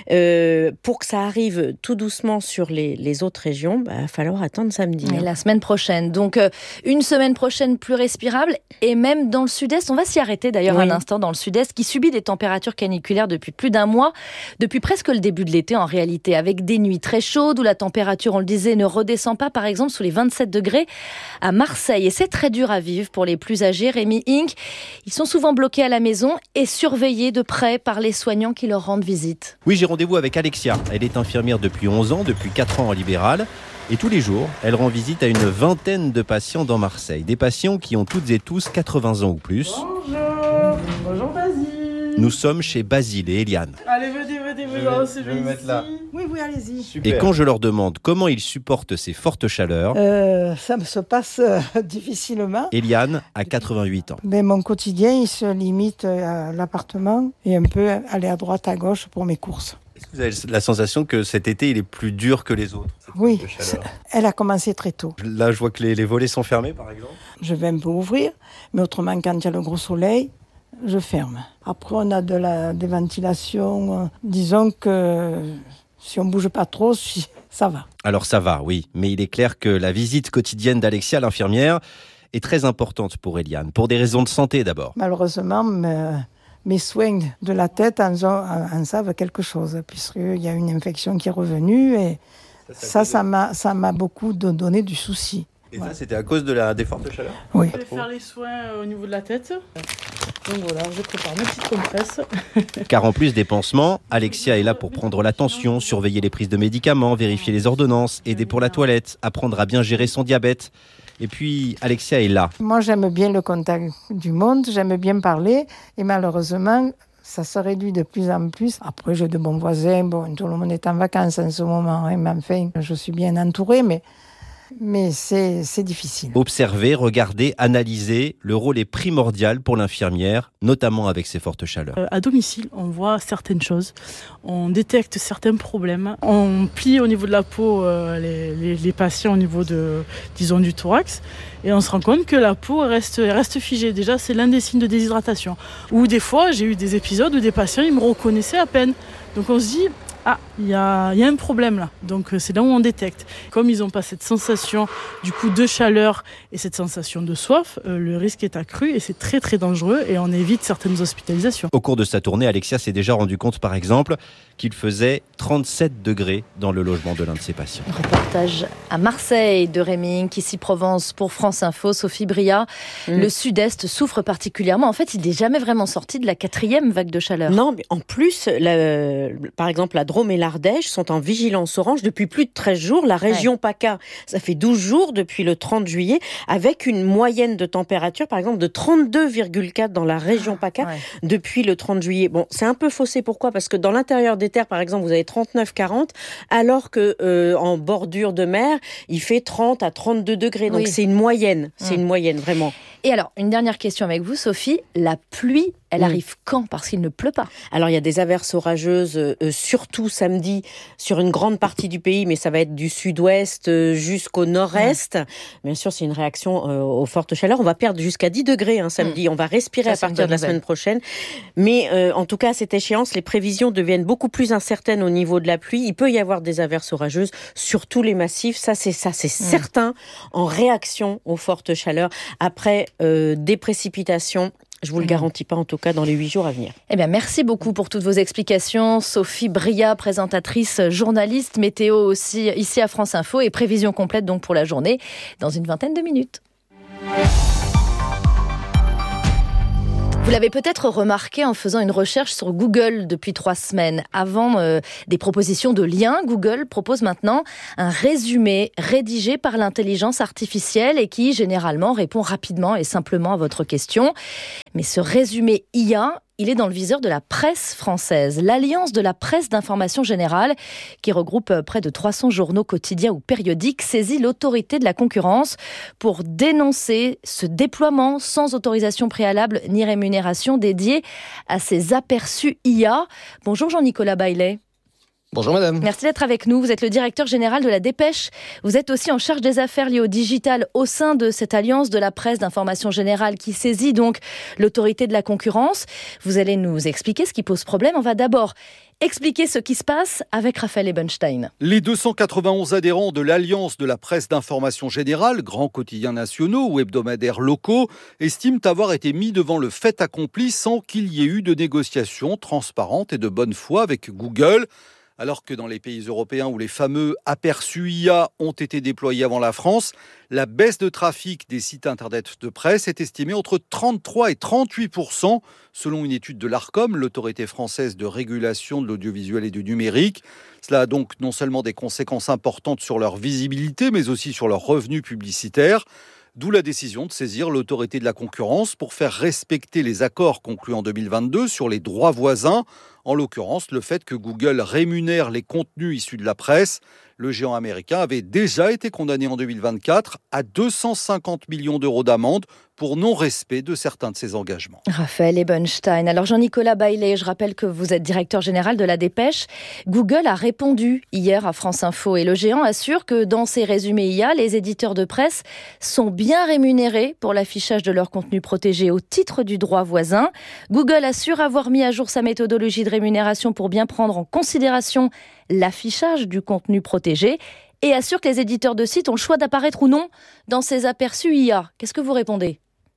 Pour que ça arrive tout doucement sur les autres régions, il va falloir attendre samedi. Et la semaine prochaine. Donc une semaine prochaine plus respirable, et même dans le sud-est, on va s'y arrêter d'ailleurs un instant, dans le sud-est, qui subit des températures caniculaires depuis plus d'un mois, depuis presque le début de l'été en réalité, avec des nuits très chaudes où la température, on le disait, ne redescend pas, par exemple, sous les 27 degrés à Marseille. Et c'est très dur à vivre pour les plus âgés. Rémi Inc, ils sont souvent bloqués à la maison et surveillés de près par les soignants qui leur rendent visite. Oui, j'ai rendez-vous avec Alexia. Elle est infirmière depuis 11 ans, depuis 4 ans en libéral. Et tous les jours, elle rend visite à une vingtaine de patients dans Marseille. Des patients qui ont toutes et tous 80 ans ou plus. Bonjour Basile. Nous sommes chez Basile et Eliane. Allez, venez, je vais me mettre là. Oui, allez-y. Super. Et quand je leur demande comment ils supportent ces fortes chaleurs, ça me se passe difficilement. Eliane a 88 ans. Mais mon quotidien, il se limite à l'appartement et un peu aller à droite, à gauche pour mes courses. Est-ce que vous avez la sensation que cet été, il est plus dur que les autres ? Oui, elle a commencé très tôt. Là, je vois que les volets sont fermés, par exemple. Je vais un peu ouvrir, mais autrement, quand il y a le gros soleil, je ferme. Après, on a des ventilations. Disons que si on ne bouge pas trop, ça va. Alors ça va, oui. Mais il est clair que la visite quotidienne d'Alexia, l'infirmière, est très importante pour Eliane, pour des raisons de santé d'abord. Malheureusement, mes soins de la tête en savent quelque chose, puisqu'il y a une infection qui est revenue et ça m'a beaucoup donné du souci. Et ça, c'était à cause des fortes chaleurs ? Oui. Je vais faire les soins au niveau de la tête. Donc voilà, je prépare mes petites compresses. Car en plus des pansements, Alexia est là pour prendre la tension, surveiller les prises de médicaments, vérifier les ordonnances, aider pour la toilette, apprendre à bien gérer son diabète. Et puis, Alexia est là. Moi, j'aime bien le contact du monde, j'aime bien parler. Et malheureusement, ça se réduit de plus en plus. Après, j'ai de bons voisins. Bon, tout le monde est en vacances en ce moment. Mais enfin, je suis bien entourée, mais c'est difficile. Observer, regarder, analyser, le rôle est primordial pour l'infirmière, notamment avec ces fortes chaleurs. À domicile, on voit certaines choses, on détecte certains problèmes, on plie au niveau de la peau les patients au niveau du thorax, et on se rend compte que la peau reste figée. Déjà, c'est l'un des signes de déshydratation. Ou des fois, j'ai eu des épisodes où des patients, ils me reconnaissaient à peine. Donc on se dit, il y a un problème là. Donc c'est là où on détecte. Comme ils n'ont pas cette sensation du coup de chaleur et cette sensation de soif, le risque est accru et c'est très très dangereux et on évite certaines hospitalisations. Au cours de sa tournée, Alexia s'est déjà rendu compte par exemple qu'il faisait 37 degrés dans le logement de l'un de ses patients. Reportage à Marseille de Rémi, ici Provence pour France Info, Sophie Bria. Le sud-est souffre particulièrement. En fait, il n'est jamais vraiment sorti de la 4e vague de chaleur. Non, mais en plus, par exemple, la Drôme et l'Ardèche sont en vigilance orange depuis plus de 13 jours. La région PACA, ça fait 12 jours depuis le 30 juillet, avec une moyenne de température, par exemple, de 32,4 dans la région PACA depuis le 30 juillet. Bon, c'est un peu faussé. Pourquoi ? Parce que dans l'intérieur des terres, par exemple, vous avez 39-40, alors que en bordure de mer, il fait 30 à 32 degrés. Donc c'est une moyenne. C'est une moyenne, vraiment. Et alors, une dernière question avec vous, Sophie. La pluie, Elle arrive quand ? Parce qu'il ne pleut pas. Alors il y a des averses orageuses, surtout samedi, sur une grande partie du pays, mais ça va être du sud-ouest jusqu'au nord-est. Bien sûr, c'est une réaction aux fortes chaleurs. On va perdre jusqu'à 10 degrés samedi. On va respirer à partir de la semaine prochaine. Mais en tout cas, à cette échéance, les prévisions deviennent beaucoup plus incertaines au niveau de la pluie. Il peut y avoir des averses orageuses sur tous les massifs. Ça, c'est certain, en réaction aux fortes chaleurs. Après, des précipitations. Je vous le garantis pas, en tout cas, dans les 8 jours à venir. Eh bien, merci beaucoup pour toutes vos explications. Sophie Bria, présentatrice, journaliste, météo aussi ici à France Info et prévision complète donc pour la journée dans une vingtaine de minutes. Vous l'avez peut-être remarqué en faisant une recherche sur Google depuis 3 semaines. Avant des propositions de liens, Google propose maintenant un résumé rédigé par l'intelligence artificielle et qui, généralement, répond rapidement et simplement à votre question. Mais ce résumé IA, il est dans le viseur de la presse française. L'Alliance de la presse d'information générale, qui regroupe près de 300 journaux quotidiens ou périodiques, saisit l'autorité de la concurrence pour dénoncer ce déploiement sans autorisation préalable ni rémunération dédié à ces aperçus IA. Bonjour Jean-Nicolas Baillet. Bonjour madame. Merci d'être avec nous. Vous êtes le directeur général de la Dépêche. Vous êtes aussi en charge des affaires liées au digital au sein de cette alliance de la presse d'information générale qui saisit donc l'autorité de la concurrence. Vous allez nous expliquer ce qui pose problème. On va d'abord expliquer ce qui se passe avec Raphaël Ebenstein. Les 291 adhérents de l'Alliance de la presse d'information générale, grands quotidiens nationaux ou hebdomadaires locaux, estiment avoir été mis devant le fait accompli sans qu'il y ait eu de négociations transparentes et de bonne foi avec Google. Alors que dans les pays européens où les fameux aperçus IA ont été déployés avant la France, la baisse de trafic des sites internet de presse est estimée entre 33 et 38%, selon une étude de l'Arcom, l'autorité française de régulation de l'audiovisuel et du numérique. Cela a donc non seulement des conséquences importantes sur leur visibilité, mais aussi sur leurs revenus publicitaires. D'où la décision de saisir l'autorité de la concurrence pour faire respecter les accords conclus en 2022 sur les droits voisins. En l'occurrence, le fait que Google rémunère les contenus issus de la presse. Le géant américain avait déjà été condamné en 2024 à 250 millions d'euros d'amende pour non-respect de certains de ses engagements. Raphaël Ebenstein. Alors Jean-Nicolas Baillet, je rappelle que vous êtes directeur général de la Dépêche. Google a répondu hier à France Info et le géant assure que dans ses résumés IA, les éditeurs de presse sont bien rémunérés pour l'affichage de leur contenu protégé au titre du droit voisin. Google assure avoir mis à jour sa méthodologie de rémunération pour bien prendre en considération l'affichage du contenu protégé et assure que les éditeurs de sites ont le choix d'apparaître ou non dans ces aperçus IA. Qu'est-ce que vous répondez ?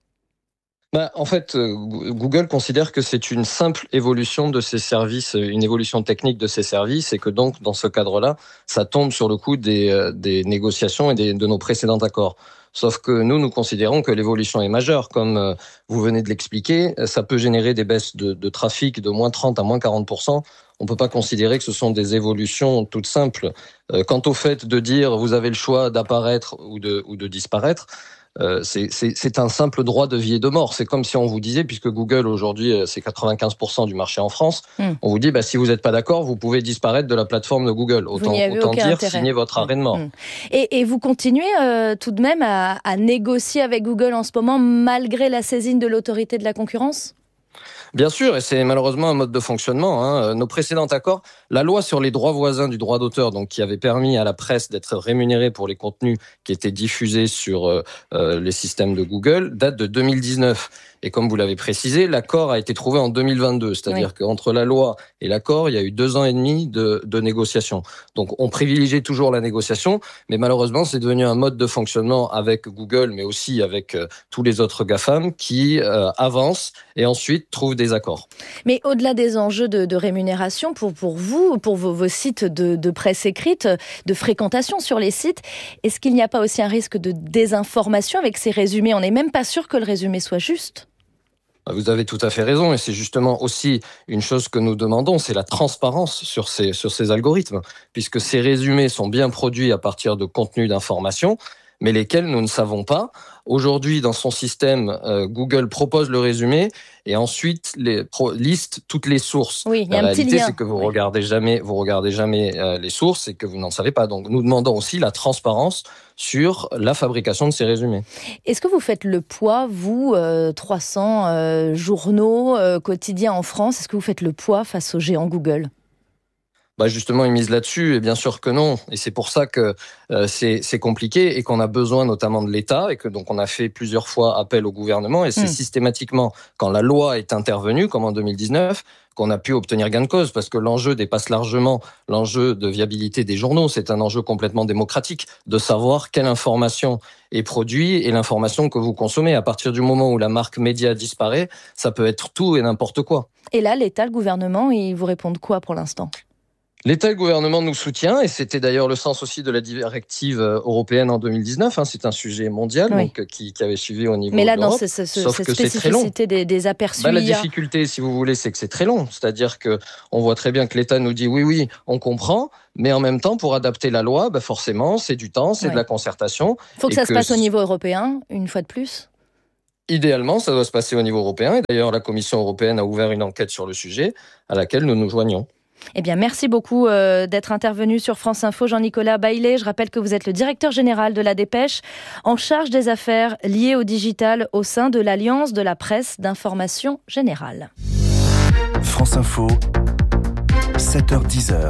En fait, Google considère que c'est une simple évolution de ses services, une évolution technique de ses services, et que donc, dans ce cadre-là, ça tombe sur le coup des négociations et de nos précédents accords. Sauf que nous considérons que l'évolution est majeure. Comme vous venez de l'expliquer, ça peut générer des baisses de trafic de moins 30 à moins 40%. On ne peut pas considérer que ce sont des évolutions toutes simples. Quant au fait de dire vous avez le choix d'apparaître ou de disparaître, c'est un simple droit de vie et de mort. C'est comme si on vous disait, puisque Google aujourd'hui c'est 95% du marché en France, on vous dit si vous n'êtes pas d'accord, vous pouvez disparaître de la plateforme de Google. Autant dire signer votre arrêt de mort. Et vous continuez tout de même à négocier avec Google en ce moment malgré la saisine de l'autorité de la concurrence ? Bien sûr, et c'est malheureusement un mode de fonctionnement. Nos précédents accords, la loi sur les droits voisins du droit d'auteur, donc qui avait permis à la presse d'être rémunérée pour les contenus qui étaient diffusés sur les systèmes de Google, date de 2019. Et comme vous l'avez précisé, l'accord a été trouvé en 2022. C'est-à-dire qu'entre la loi et l'accord, il y a eu 2 ans et demi de négociations. Donc on privilégie toujours la négociation, mais malheureusement, c'est devenu un mode de fonctionnement avec Google, mais aussi avec tous les autres GAFAM qui avancent et ensuite trouvent des accords. Mais au-delà des enjeux de rémunération, pour vous, pour vos sites de presse écrite, de fréquentation sur les sites, est-ce qu'il n'y a pas aussi un risque de désinformation avec ces résumés ? On n'est même pas sûr que le résumé soit juste. Vous avez tout à fait raison, et c'est justement aussi une chose que nous demandons, c'est la transparence sur ces algorithmes, puisque ces résumés sont bien produits à partir de contenus d'information, mais lesquels nous ne savons pas. Aujourd'hui, dans son système, Google propose le résumé et ensuite liste toutes les sources. Oui, il y a la un petit réalité, lien. c'est que vous regardez jamais les sources et que vous n'en savez pas. Donc, nous demandons aussi la transparence sur la fabrication de ces résumés. Est-ce que vous faites le poids, vous, 300 journaux quotidiens en France, est-ce que vous faites le poids face aux géants Google ? Justement, ils misent là-dessus, et bien sûr que non. Et c'est pour ça que c'est compliqué et qu'on a besoin notamment de l'État et que donc on a fait plusieurs fois appel au gouvernement. Et c'est systématiquement quand la loi est intervenue, comme en 2019, qu'on a pu obtenir gain de cause, parce que l'enjeu dépasse largement l'enjeu de viabilité des journaux. C'est un enjeu complètement démocratique de savoir quelle information est produite et l'information que vous consommez. À partir du moment où la marque média disparaît, ça peut être tout et n'importe quoi. Et là, l'État, le gouvernement, ils vous répondent quoi pour l'instant ? L'État et le gouvernement nous soutient, et c'était d'ailleurs le sens aussi de la directive européenne en 2019. C'est un sujet mondial donc, qui avait suivi au niveau de l'Europe. Mais là, dans cette spécificité des aperçus la difficulté, si vous voulez, c'est que c'est très long. C'est-à-dire qu'on voit très bien que l'État nous dit oui, on comprend, mais en même temps, pour adapter la loi, forcément, c'est du temps, c'est de la concertation. Il faut que ça se passe au niveau européen, une fois de plus. Idéalement, ça doit se passer au niveau européen. Et d'ailleurs, la Commission européenne a ouvert une enquête sur le sujet à laquelle nous nous joignons. Eh bien, merci beaucoup d'être intervenu sur France Info, Jean-Nicolas Baillet. Je rappelle que vous êtes le directeur général de la Dépêche, en charge des affaires liées au digital au sein de l'Alliance de la presse d'information générale. France Info, 7h-10h.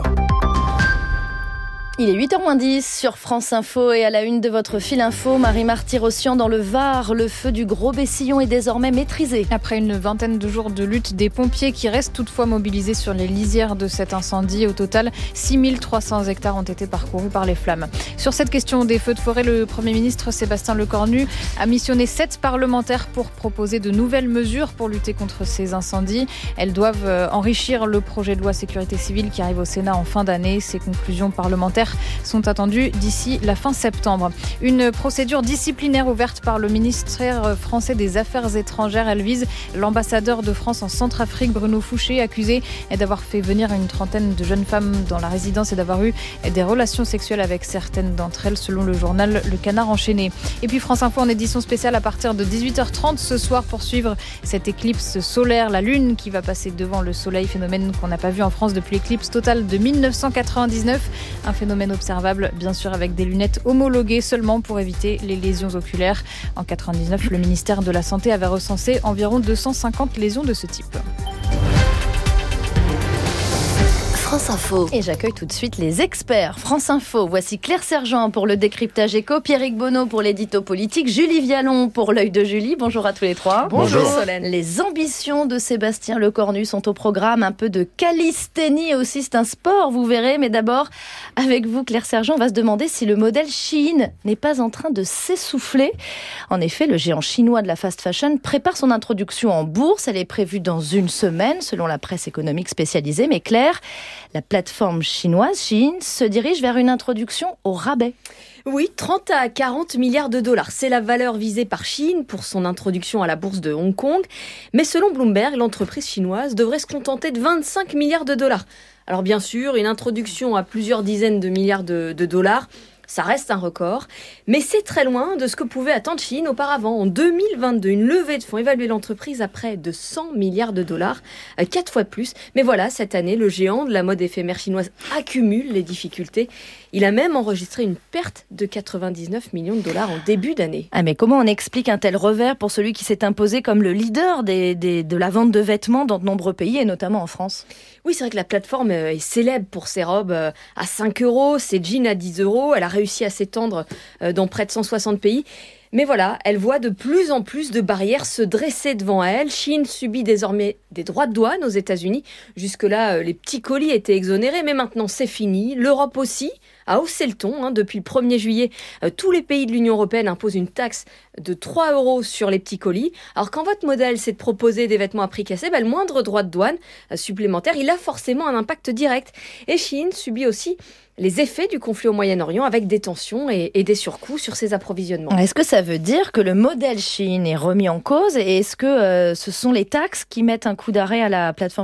Il est 8h-10 sur France Info et à la une de votre fil info, Marie-Marty Rossian dans le Var. Le feu du Gros Bessillon est désormais maîtrisé. Après une vingtaine de jours de lutte, des pompiers qui restent toutefois mobilisés sur les lisières de cet incendie. Au total, 6300 hectares ont été parcourus par les flammes. Sur cette question des feux de forêt, le Premier ministre Sébastien Lecornu a missionné 7 parlementaires pour proposer de nouvelles mesures pour lutter contre ces incendies. Elles doivent enrichir le projet de loi sécurité civile qui arrive au Sénat en fin d'année. Ces conclusions parlementaires sont attendues d'ici la fin septembre. Une procédure disciplinaire ouverte par le ministère français des Affaires étrangères. Elle vise l'ambassadeur de France en Centrafrique, Bruno Fouché, accusé d'avoir fait venir une trentaine de jeunes femmes dans la résidence et d'avoir eu des relations sexuelles avec certaines d'entre elles, selon le journal Le Canard enchaîné. Et puis France Info en édition spéciale à partir de 18h30 ce soir pour suivre cette éclipse solaire, la Lune qui va passer devant le Soleil, phénomène qu'on n'a pas vu en France depuis l'éclipse totale de 1999. Un phénomène observable, bien sûr, avec des lunettes homologuées seulement pour éviter les lésions oculaires. En 1999, le ministère de la Santé avait recensé environ 250 lésions de ce type. France Info. Et j'accueille tout de suite les experts. France Info, voici Claire Sergent pour le décryptage éco, Pierrick Bonneau pour l'édito politique, Julie Vialon pour l'œil de Julie. Bonjour à tous les trois. Bonjour Solène. Les ambitions de Sébastien Lecornu sont au programme. Un peu de calisthénie aussi, c'est un sport, vous verrez. Mais d'abord, avec vous Claire Sergent, on va se demander si le modèle Shein n'est pas en train de s'essouffler. En effet, le géant chinois de la fast fashion prépare son introduction en bourse. Elle est prévue dans une semaine, selon la presse économique spécialisée. Mais Claire, la plateforme chinoise Shein se dirige vers une introduction au rabais. Oui, 30 à 40 milliards de dollars. C'est la valeur visée par Shein pour son introduction à la bourse de Hong Kong. Mais selon Bloomberg, l'entreprise chinoise devrait se contenter de 25 milliards de dollars. Alors bien sûr, une introduction à plusieurs dizaines de milliards de dollars, ça reste un record, mais c'est très loin de ce que pouvait attendre Shein auparavant. En 2022, une levée de fonds évaluait l'entreprise à près de 100 milliards de dollars, 4 fois plus. Mais voilà, cette année, le géant de la mode éphémère chinoise accumule les difficultés. Il a même enregistré une perte de 99 millions de dollars en début d'année. Ah mais comment on explique un tel revers pour celui qui s'est imposé comme le leader de la vente de vêtements dans de nombreux pays, et notamment en France ? Oui, c'est vrai que la plateforme est célèbre pour ses robes à 5 €, ses jeans à 10 €. Elle a réussi à s'étendre dans près de 160 pays. Mais voilà, elle voit de plus en plus de barrières se dresser devant elle. Shein subit désormais des droits de douane aux États-Unis. Jusque-là, les petits colis étaient exonérés, mais maintenant c'est fini. L'Europe aussi a haussé le ton. Depuis le 1er juillet, tous les pays de l'Union européenne imposent une taxe de 3 € sur les petits colis. Alors quand votre modèle, c'est de proposer des vêtements à prix cassé, le moindre droit de douane supplémentaire, il a forcément un impact direct. Et Shein subit aussi les effets du conflit au Moyen-Orient avec des tensions et des surcoûts sur ses approvisionnements. Est-ce que ça veut dire que le modèle Shein est remis en cause et est-ce que ce sont les taxes qui mettent un coup d'arrêt à la plateforme chinoise ?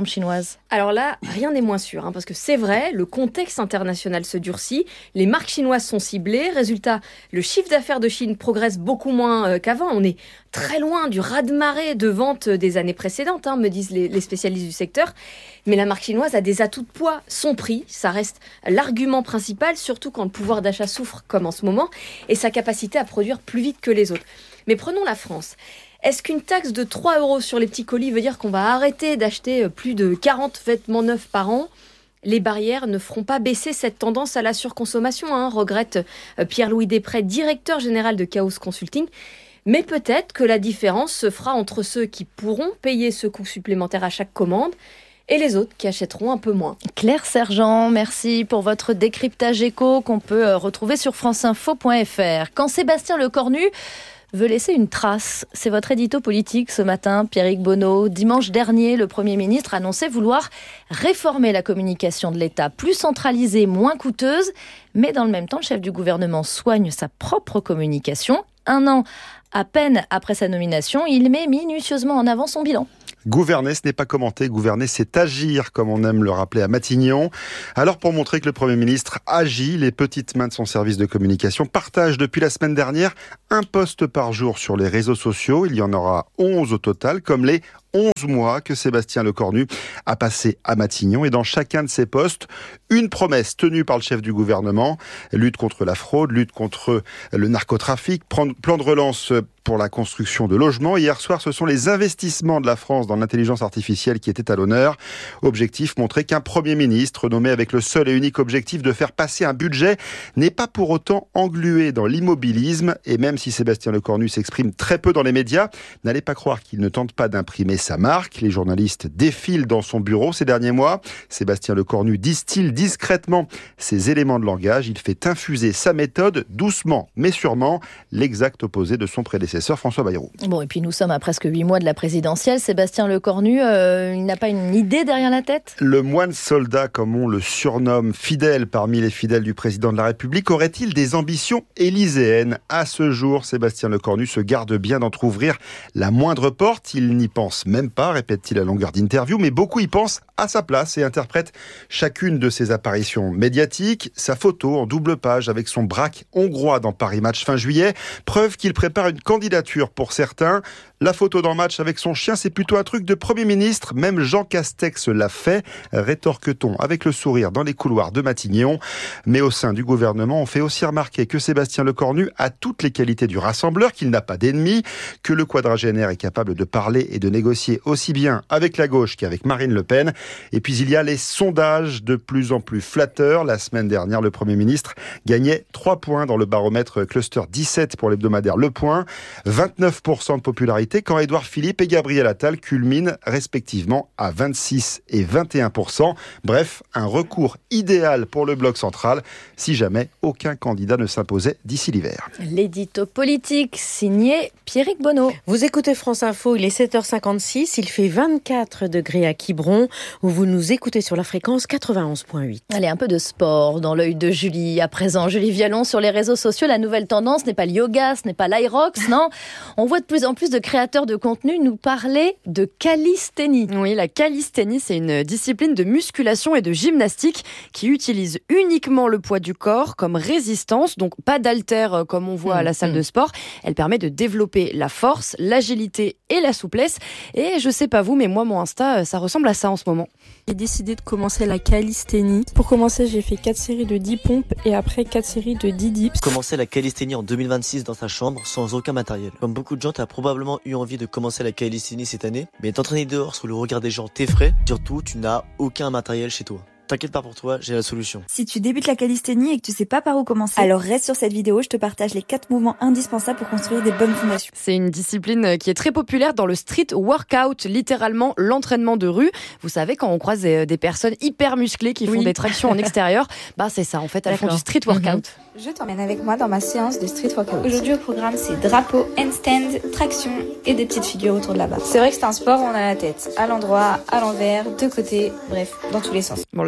Alors là, rien n'est moins sûr, parce que c'est vrai, le contexte international se durcit, les marques chinoises sont ciblées, résultat, le chiffre d'affaires de Chine progresse beaucoup moins qu'avant, on est très loin du raz-de-marée de vente des années précédentes, me disent les spécialistes du secteur, mais la marque chinoise a des atouts de poids, son prix, ça reste l'argument principal, surtout quand le pouvoir d'achat souffre comme en ce moment, et sa capacité à produire plus vite que les autres. Mais prenons la France. Est-ce qu'une taxe de 3 € sur les petits colis veut dire qu'on va arrêter d'acheter plus de 40 vêtements neufs par an ? Les barrières ne feront pas baisser cette tendance à la surconsommation, regrette Pierre-Louis Després, directeur général de Chaos Consulting. Mais peut-être que la différence se fera entre ceux qui pourront payer ce coût supplémentaire à chaque commande et les autres qui achèteront un peu moins. Claire Sergent, merci pour votre décryptage éco qu'on peut retrouver sur franceinfo.fr. Quand Sébastien Lecornu veut laisser une trace. C'est votre édito politique ce matin, Pierrick Bonneau. Dimanche dernier, le Premier ministre annonçait vouloir réformer la communication de l'État, plus centralisée, moins coûteuse. Mais dans le même temps, le chef du gouvernement soigne sa propre communication. 1 an à peine après sa nomination, il met minutieusement en avant son bilan. Gouverner, ce n'est pas commenter. Gouverner, c'est agir, comme on aime le rappeler à Matignon. Alors, pour montrer que le Premier ministre agit, les petites mains de son service de communication partagent depuis la semaine dernière un post par jour sur les réseaux sociaux. Il y en aura 11 au total, comme les 11 mois que Sébastien Lecornu a passé à Matignon. Et dans chacun de ces postes, une promesse tenue par le chef du gouvernement. Lutte contre la fraude, lutte contre le narcotrafic, plan de relance pour la construction de logements. Hier soir, ce sont les investissements de la France dans l'intelligence artificielle qui étaient à l'honneur. Objectif, montrer qu'un Premier ministre nommé avec le seul et unique objectif de faire passer un budget n'est pas pour autant englué dans l'immobilisme. Et même si Sébastien Lecornu s'exprime très peu dans les médias, n'allez pas croire qu'il ne tente pas d'imprimer sa marque. Les journalistes défilent dans son bureau ces derniers mois. Sébastien Lecornu distille discrètement ses éléments de langage. Il fait infuser sa méthode doucement mais sûrement, l'exact opposé de son prédécesseur François Bayrou. Bon, et puis nous sommes à presque 8 mois de la présidentielle. Sébastien Lecornu, il n'a pas une idée derrière la tête ? Le moine soldat, comme on le surnomme, fidèle parmi les fidèles du président de la République, aurait-il des ambitions élyséennes ? À ce jour, Sébastien Lecornu se garde bien d'entrouvrir la moindre porte. Il n'y pense même pas, répète-t-il à longueur d'interview, mais beaucoup y pensent à sa place et interprètent chacune de ses apparitions médiatiques. Sa photo en double page avec son braque hongrois dans Paris Match fin juillet, preuve qu'il prépare une candidature pour certains. La photo dans Match avec son chien, c'est plutôt un truc de Premier ministre. Même Jean Castex l'a fait, rétorque-t-on avec le sourire dans les couloirs de Matignon. Mais au sein du gouvernement, on fait aussi remarquer que Sébastien Lecornu a toutes les qualités du rassembleur, qu'il n'a pas d'ennemis, que le quadragénaire est capable de parler et de négocier aussi bien avec la gauche qu'avec Marine Le Pen. Et puis il y a les sondages de plus en plus flatteurs. La semaine dernière, le Premier ministre gagnait 3 points dans le baromètre Cluster 17 pour l'hebdomadaire Le Point. 29% de popularité quand Édouard Philippe et Gabriel Attal culminent respectivement à 26 et 21%. Bref, un recours idéal pour le bloc central si jamais aucun candidat ne s'imposait d'ici l'hiver. L'édito politique signé Pierrick Bonneau. Vous écoutez France Info, il est 7h56, il fait 24 degrés à Quiberon, où vous nous écoutez sur la fréquence 91.8. Allez, un peu de sport dans l'œil de Julie. À présent, Julie Vialon sur les réseaux sociaux, la nouvelle tendance n'est pas le yoga, ce n'est pas l'Aerox, non. On voit de plus en plus de créateurs de contenu nous parler de calisthénie. Oui, la calisthénie, c'est une discipline de musculation et de gymnastique qui utilise uniquement le poids du corps comme résistance, donc pas d'haltères comme on voit à la salle de sport. Elle permet de développer la force, l'agilité et la souplesse. Et je sais pas vous, mais moi, mon Insta, ça ressemble à ça en ce moment. J'ai décidé de commencer la calisthénie. Pour commencer, j'ai fait 4 séries de 10 pompes et après 4 séries de 10 dips. Commencer la calisthénie en 2026 dans sa chambre sans aucun matériel. Comme beaucoup de gens, t'as probablement eu envie de commencer la calisthénie cette année, mais t'entraîner dehors sous le regard des gens t'effraie. Surtout, tu n'as aucun matériel chez toi. T'inquiète pas pour toi, j'ai la solution. Si tu débutes la calisthénie et que tu sais pas par où commencer, alors reste sur cette vidéo, je te partage les 4 mouvements indispensables pour construire des bonnes fondations. C'est une discipline qui est très populaire dans le street workout, littéralement l'entraînement de rue. Vous savez, quand on croise des personnes hyper musclées qui font des tractions en extérieur, bah c'est ça en fait, elles font du street workout. Je t'emmène avec moi dans ma séance de street workout. Aujourd'hui au programme, c'est drapeau, handstand, traction et des petites figures autour de la barre. C'est vrai que c'est un sport où on a la tête à l'endroit, à l'envers, de côté, bref, dans tous les sens. Bon, la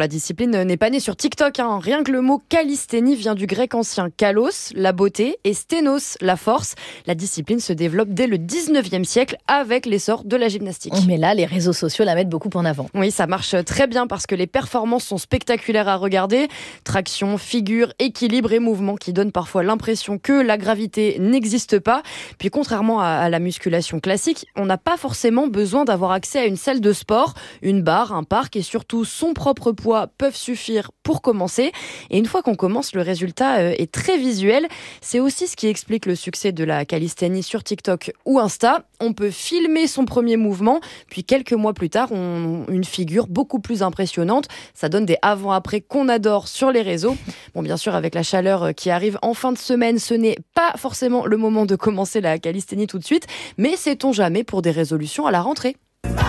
la discipline n'est pas née sur TikTok. Rien que le mot calisthénie vient du grec ancien kalos, la beauté, et sténos, la force. La discipline se développe dès le 19e siècle avec l'essor de la gymnastique. Mais là, les réseaux sociaux la mettent beaucoup en avant. Oui, ça marche très bien parce que les performances sont spectaculaires à regarder. Traction, figure, équilibre et mouvement qui donnent parfois l'impression que la gravité n'existe pas. Puis contrairement à la musculation classique, on n'a pas forcément besoin d'avoir accès à une salle de sport. Une barre, un parc et surtout son propre poids peuvent suffire pour commencer. Et une fois qu'on commence, le résultat est très visuel. C'est aussi ce qui explique le succès de la calisthénie sur TikTok ou Insta. On peut filmer son premier mouvement, puis quelques mois plus tard, on a une figure beaucoup plus impressionnante. Ça donne des avant-après qu'on adore sur les réseaux. Bon, bien sûr, avec la chaleur qui arrive en fin de semaine, ce n'est pas forcément le moment de commencer la calisthénie tout de suite, mais sait-on jamais pour des résolutions à la rentrée.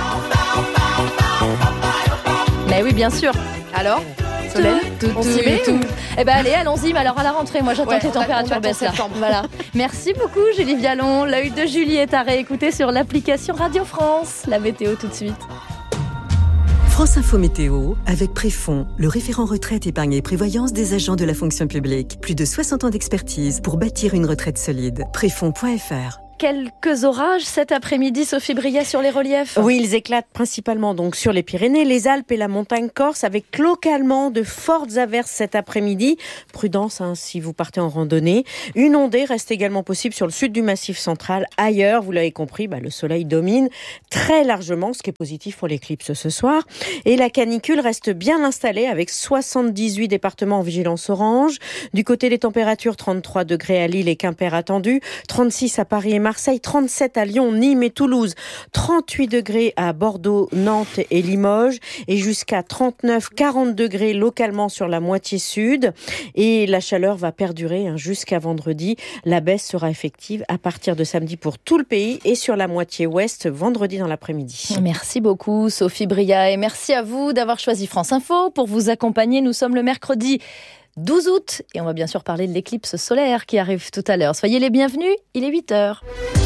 Mais oui, bien sûr. Alors Solène, on s'y met ou... Eh ben allez, allons-y. Mais alors à la rentrée, moi j'attends que les températures baissent là. Voilà. Merci beaucoup Julie Vialon. L'œil de Julie est à réécouter sur l'application Radio France. La météo tout de suite. France Info Météo, avec Préfond, le référent retraite, épargne et prévoyance des agents de la fonction publique. Plus de 60 ans d'expertise pour bâtir une retraite solide. Préfond.fr. Quelques orages cet après-midi, Sophie Brillat, sur les reliefs. Oui, ils éclatent principalement donc sur les Pyrénées, les Alpes et la montagne corse, avec localement de fortes averses cet après-midi. Prudence si vous partez en randonnée. Une ondée reste également possible sur le sud du Massif central. Ailleurs, vous l'avez compris, le soleil domine très largement, ce qui est positif pour l'éclipse ce soir. Et la canicule reste bien installée avec 78 départements en vigilance orange. Du côté des températures, 33 degrés à Lille et Quimper attendus, 36 à Paris et Marseille, 37 à Lyon, Nîmes et Toulouse, 38 degrés à Bordeaux, Nantes et Limoges et jusqu'à 39-40 degrés localement sur la moitié sud. Et la chaleur va perdurer jusqu'à vendredi. La baisse sera effective à partir de samedi pour tout le pays et sur la moitié ouest vendredi dans l'après-midi. Merci beaucoup Sophie Brillat et merci à vous d'avoir choisi France Info pour vous accompagner. Nous sommes le mercredi 12 août et on va bien sûr parler de l'éclipse solaire qui arrive tout à l'heure. Soyez les bienvenus, il est 8h.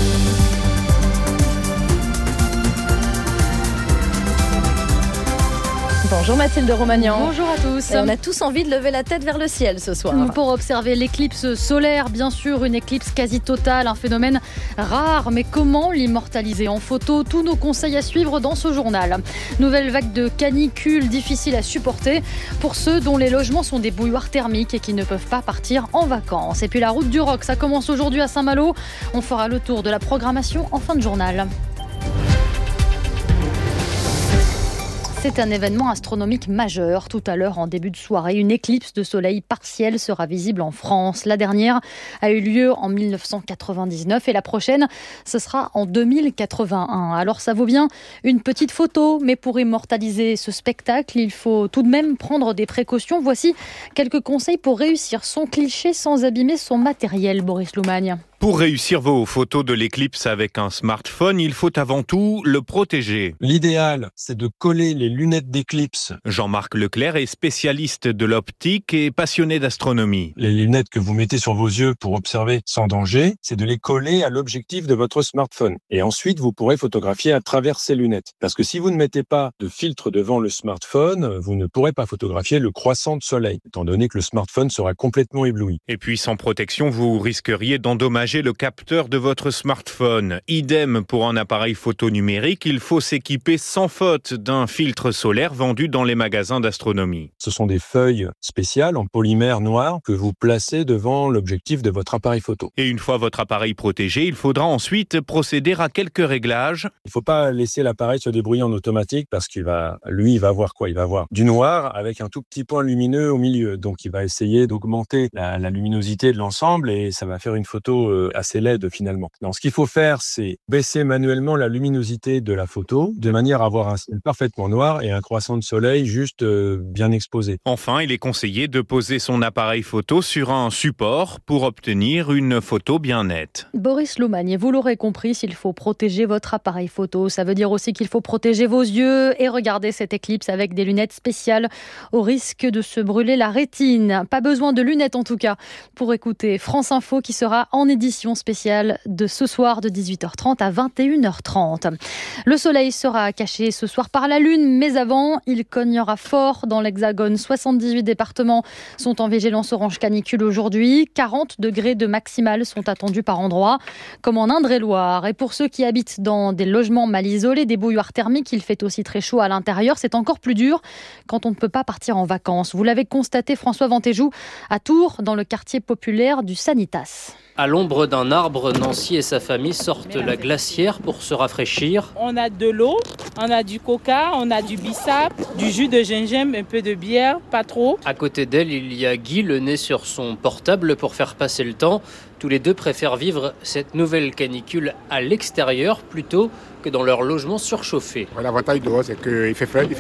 Bonjour Mathilde Romagnan. Bonjour à tous. Et on a tous envie de lever la tête vers le ciel ce soir. Pour observer l'éclipse solaire, bien sûr, une éclipse quasi totale, un phénomène rare. Mais comment l'immortaliser en photo? Tous nos conseils à suivre dans ce journal. Nouvelle vague de canicule difficile à supporter pour ceux dont les logements sont des bouilloires thermiques et qui ne peuvent pas partir en vacances. Et puis la route du rock, ça commence aujourd'hui à Saint-Malo. On fera le tour de la programmation en fin de journal. C'est un événement astronomique majeur. Tout à l'heure, en début de soirée, une éclipse de soleil partielle sera visible en France. La dernière a eu lieu en 1999 et la prochaine, ce sera en 2081. Alors ça vaut bien une petite photo, mais pour immortaliser ce spectacle, il faut tout de même prendre des précautions. Voici quelques conseils pour réussir son cliché sans abîmer son matériel, Boris Loumagne. Pour réussir vos photos de l'éclipse avec un smartphone, il faut avant tout le protéger. L'idéal, c'est de coller les lunettes d'éclipse. Jean-Marc Leclerc est spécialiste de l'optique et passionné d'astronomie. Les lunettes que vous mettez sur vos yeux pour observer sans danger, c'est de les coller à l'objectif de votre smartphone. Et ensuite, vous pourrez photographier à travers ces lunettes. Parce que si vous ne mettez pas de filtre devant le smartphone, vous ne pourrez pas photographier le croissant de soleil, étant donné que le smartphone sera complètement ébloui. Et puis sans protection, vous risqueriez d'endommager le capteur de votre smartphone. Idem pour un appareil photo numérique, il faut s'équiper sans faute d'un filtre solaire vendu dans les magasins d'astronomie. Ce sont des feuilles spéciales en polymère noir que vous placez devant l'objectif de votre appareil photo. Et une fois votre appareil protégé, il faudra ensuite procéder à quelques réglages. Il ne faut pas laisser l'appareil se débrouiller en automatique parce qu'il va voir quoi? Il va voir du noir avec un tout petit point lumineux au milieu. Donc il va essayer d'augmenter la luminosité de l'ensemble et ça va faire une photo assez laide finalement. Donc, ce qu'il faut faire, c'est baisser manuellement la luminosité de la photo de manière à avoir un ciel parfaitement noir et un croissant de soleil juste bien exposé. Enfin, il est conseillé de poser son appareil photo sur un support pour obtenir une photo bien nette. Boris Loumagne, vous l'aurez compris, s'il faut protéger votre appareil photo, ça veut dire aussi qu'il faut protéger vos yeux et regarder cette éclipse avec des lunettes spéciales au risque de se brûler la rétine. Pas besoin de lunettes en tout cas pour écouter France Info qui sera en édition édition spéciale de ce soir de 18h30 à 21h30. Le soleil sera caché ce soir par la lune, mais avant, il cognera fort dans l'Hexagone. 78 départements sont en vigilance orange canicule aujourd'hui. 40 degrés de maximale sont attendus par endroit, comme en Indre-et-Loire. Et pour ceux qui habitent dans des logements mal isolés, des bouilloires thermiques, il fait aussi très chaud à l'intérieur. C'est encore plus dur quand on ne peut pas partir en vacances. Vous l'avez constaté, François Ventéjou, à Tours, dans le quartier populaire du Sanitas. À l'ombre d'un arbre, Nancy et sa famille sortent la glacière pour se rafraîchir. On a de l'eau, on a du coca, on a du bissap, du jus de gingembre, un peu de bière, pas trop. À côté d'elle, il y a Guy, le nez sur son portable pour faire passer le temps. Tous les deux préfèrent vivre cette nouvelle canicule à l'extérieur plutôt que dans leur logement surchauffé. L'avantage dehors, c'est qu'il fait frais,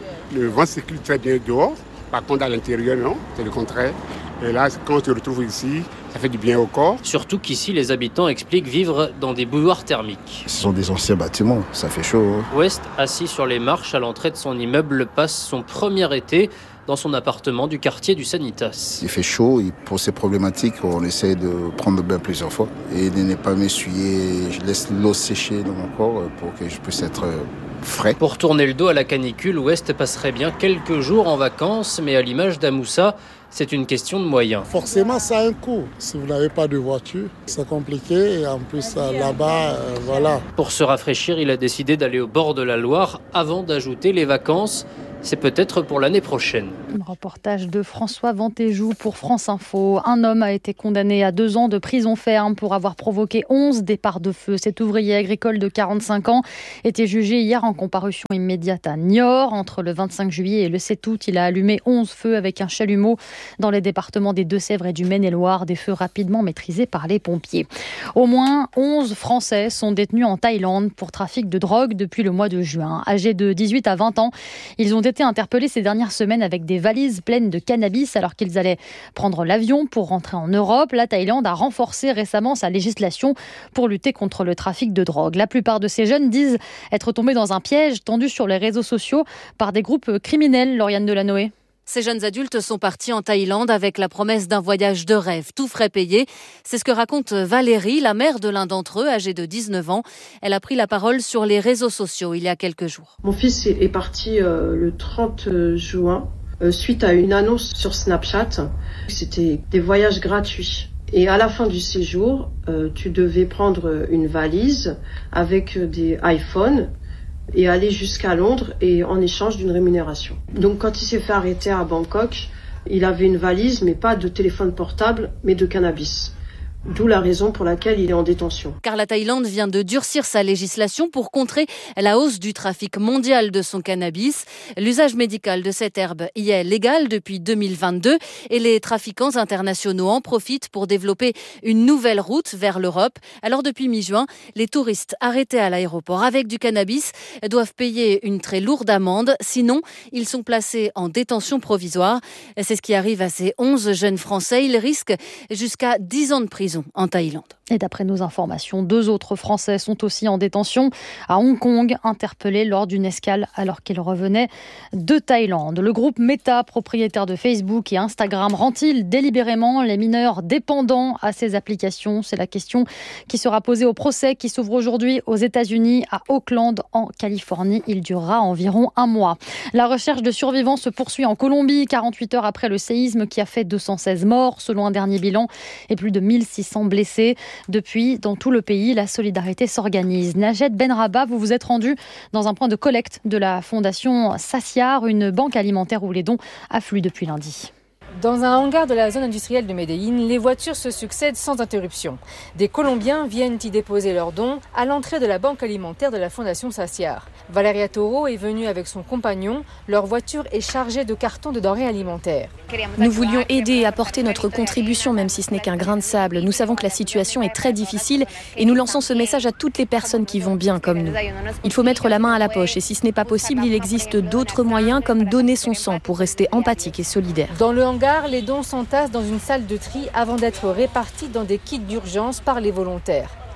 le vent circule très bien dehors. Par contre, à l'intérieur, non, c'est le contraire. Et là, quand on se retrouve ici, ça fait du bien au corps. Surtout qu'ici, les habitants expliquent vivre dans des bouilloires thermiques. Ce sont des anciens bâtiments, ça fait chaud. West, assis sur les marches à l'entrée de son immeuble, passe son premier été dans son appartement du quartier du Sanitas. Il fait chaud et pour ces problématiques, on essaie de prendre le bain plusieurs fois et de ne pas m'essuyer. Je laisse l'eau sécher dans mon corps pour que je puisse être frais. Pour tourner le dos à la canicule, West passerait bien quelques jours en vacances, mais à l'image d'Amoussa, c'est une question de moyens. Forcément, ça a un coût. Si vous n'avez pas de voiture, c'est compliqué. Et en plus, là-bas, voilà. Pour se rafraîchir, il a décidé d'aller au bord de la Loire avant d'ajouter les vacances. C'est peut-être pour l'année prochaine. Reportage de François Ventéjou pour France Info. Un homme a été condamné à 2 ans de prison ferme pour avoir provoqué 11 départs de feu. Cet ouvrier agricole de 45 ans était jugé hier en comparution immédiate à Niort. Entre le 25 juillet et le 7 août, il a allumé 11 feux avec un chalumeau dans les départements des Deux-Sèvres et du Maine-et-Loire. Des feux rapidement maîtrisés par les pompiers. Au moins 11 Français sont détenus en Thaïlande pour trafic de drogue depuis le mois de juin. Âgés de 18 à 20 ans, ils ont été interpellés ces dernières semaines avec des valises pleines de cannabis alors qu'ils allaient prendre l'avion pour rentrer en Europe. La Thaïlande a renforcé récemment sa législation pour lutter contre le trafic de drogue. La plupart de ces jeunes disent être tombés dans un piège tendu sur les réseaux sociaux par des groupes criminels. Lauriane Delanoë. Ces jeunes adultes sont partis en Thaïlande avec la promesse d'un voyage de rêve, tout frais payé. C'est ce que raconte Valérie, la mère de l'un d'entre eux, âgée de 19 ans. Elle a pris la parole sur les réseaux sociaux il y a quelques jours. Mon fils est parti le 30 juin suite à une annonce sur Snapchat. C'était des voyages gratuits. Et à la fin du séjour, tu devais prendre une valise avec des iPhones et aller jusqu'à Londres et en échange d'une rémunération. Donc quand il s'est fait arrêter à Bangkok, il avait une valise mais pas de téléphone portable mais de cannabis. D'où la raison pour laquelle il est en détention. Car la Thaïlande vient de durcir sa législation pour contrer la hausse du trafic mondial de son cannabis. L'usage médical de cette herbe y est légal depuis 2022 et les trafiquants internationaux en profitent pour développer une nouvelle route vers l'Europe. Alors depuis mi-juin, les touristes arrêtés à l'aéroport avec du cannabis doivent payer une très lourde amende. Sinon, ils sont placés en détention provisoire. C'est ce qui arrive à ces 11 jeunes Français. Ils risquent jusqu'à 10 ans de prison en Thaïlande. Et d'après nos informations, 2 autres Français sont aussi en détention à Hong Kong, interpellés lors d'une escale alors qu'ils revenaient de Thaïlande. Le groupe Meta, propriétaire de Facebook et Instagram, rend-il délibérément les mineurs dépendants à ces applications? C'est la question qui sera posée au procès qui s'ouvre aujourd'hui aux États-Unis, à Oakland, en Californie. Il durera environ 1 mois. La recherche de survivants se poursuit en Colombie, 48 heures après le séisme qui a fait 216 morts, selon un dernier bilan, et plus de 1600 blessés. Depuis, dans tout le pays, la solidarité s'organise. Najed Benraba, vous vous êtes rendu dans un point de collecte de la fondation Saciar, une banque alimentaire où les dons affluent depuis lundi. Dans un hangar de la zone industrielle de Medellín, les voitures se succèdent sans interruption. Des Colombiens viennent y déposer leurs dons à l'entrée de la banque alimentaire de la Fondation Saciar. Valeria Toro est venue avec son compagnon. Leur voiture est chargée de cartons de denrées alimentaires. Nous voulions aider et apporter notre contribution, même si ce n'est qu'un grain de sable. Nous savons que la situation est très difficile et nous lançons ce message à toutes les personnes qui vont bien comme nous. Il faut mettre la main à la poche et si ce n'est pas possible, il existe d'autres moyens comme donner son sang pour rester empathique et solidaire. Dans le hangar, les dons s'entassent dans une salle de tri avant d'être répartis dans des kits d'urgence par les volontaires.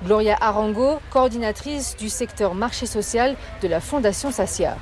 Gloria Arango, coordinatrice du secteur marché social de la Fondation Saciar.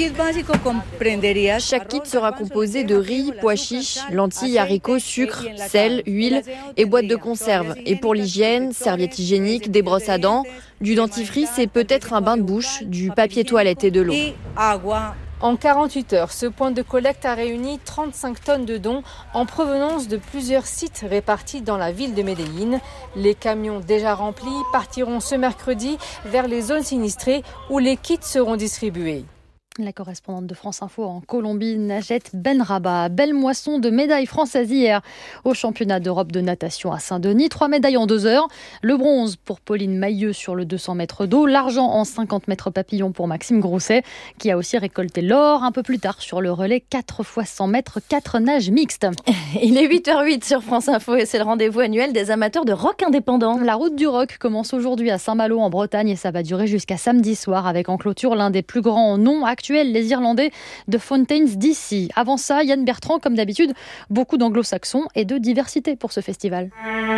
Chaque kit sera composé de riz, pois chiches, lentilles, haricots, sucre, sel, huile et boîtes de conserve. Et pour l'hygiène, serviettes hygiéniques, des brosses à dents, du dentifrice et peut-être un bain de bouche, du papier toilette et de l'eau. En 48 heures, ce point de collecte a réuni 35 tonnes de dons en provenance de plusieurs sites répartis dans la ville de Medellín. Les camions déjà remplis partiront ce mercredi vers les zones sinistrées où les kits seront distribués. La correspondante de France Info en Colombie, Najet Benraba. Belle moisson de médailles françaises hier au championnat d'Europe de natation à Saint-Denis. 3 médailles en 2 heures. Le bronze pour Pauline Mailleux sur le 200 mètres d'eau. L'argent en 50 mètres papillon pour Maxime Grousset, qui a aussi récolté l'or un peu plus tard sur le relais 4 x 100 mètres, 4 nages mixtes. Il est 8h08 sur France Info et c'est le rendez-vous annuel des amateurs de rock indépendant. La route du rock commence aujourd'hui à Saint-Malo en Bretagne et ça va durer jusqu'à samedi soir avec en clôture l'un des plus grands noms actuels, les Irlandais de Fountains DC. Avant ça, Yann Bertrand, comme d'habitude, beaucoup d'anglo-saxons et de diversité pour ce festival.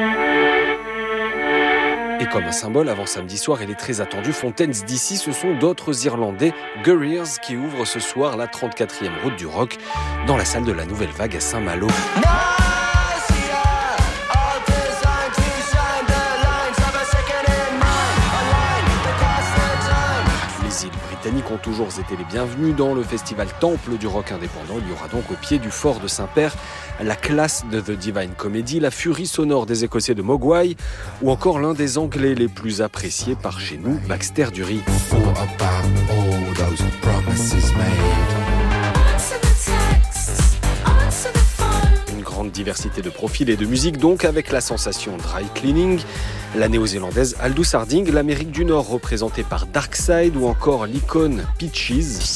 Et comme un symbole, avant samedi soir, il est très attendu. Fountains DC, ce sont d'autres Irlandais, Guerriers, qui ouvrent ce soir la 34e route du rock dans la salle de la Nouvelle Vague à Saint-Malo. Les îles britanniques ont toujours été les bienvenus dans le festival Temple du rock indépendant. Il y aura donc au pied du fort de Saint-Père la classe de The Divine Comedy, la furie sonore des Écossais de Mogwai ou encore l'un des Anglais les plus appréciés par chez nous, Baxter Dury. Une grande diversité de profils et de musique donc, avec la sensation dry cleaning, la néo-zélandaise Aldous Harding, l'Amérique du Nord représentée par Darkside ou encore l'icône Peaches.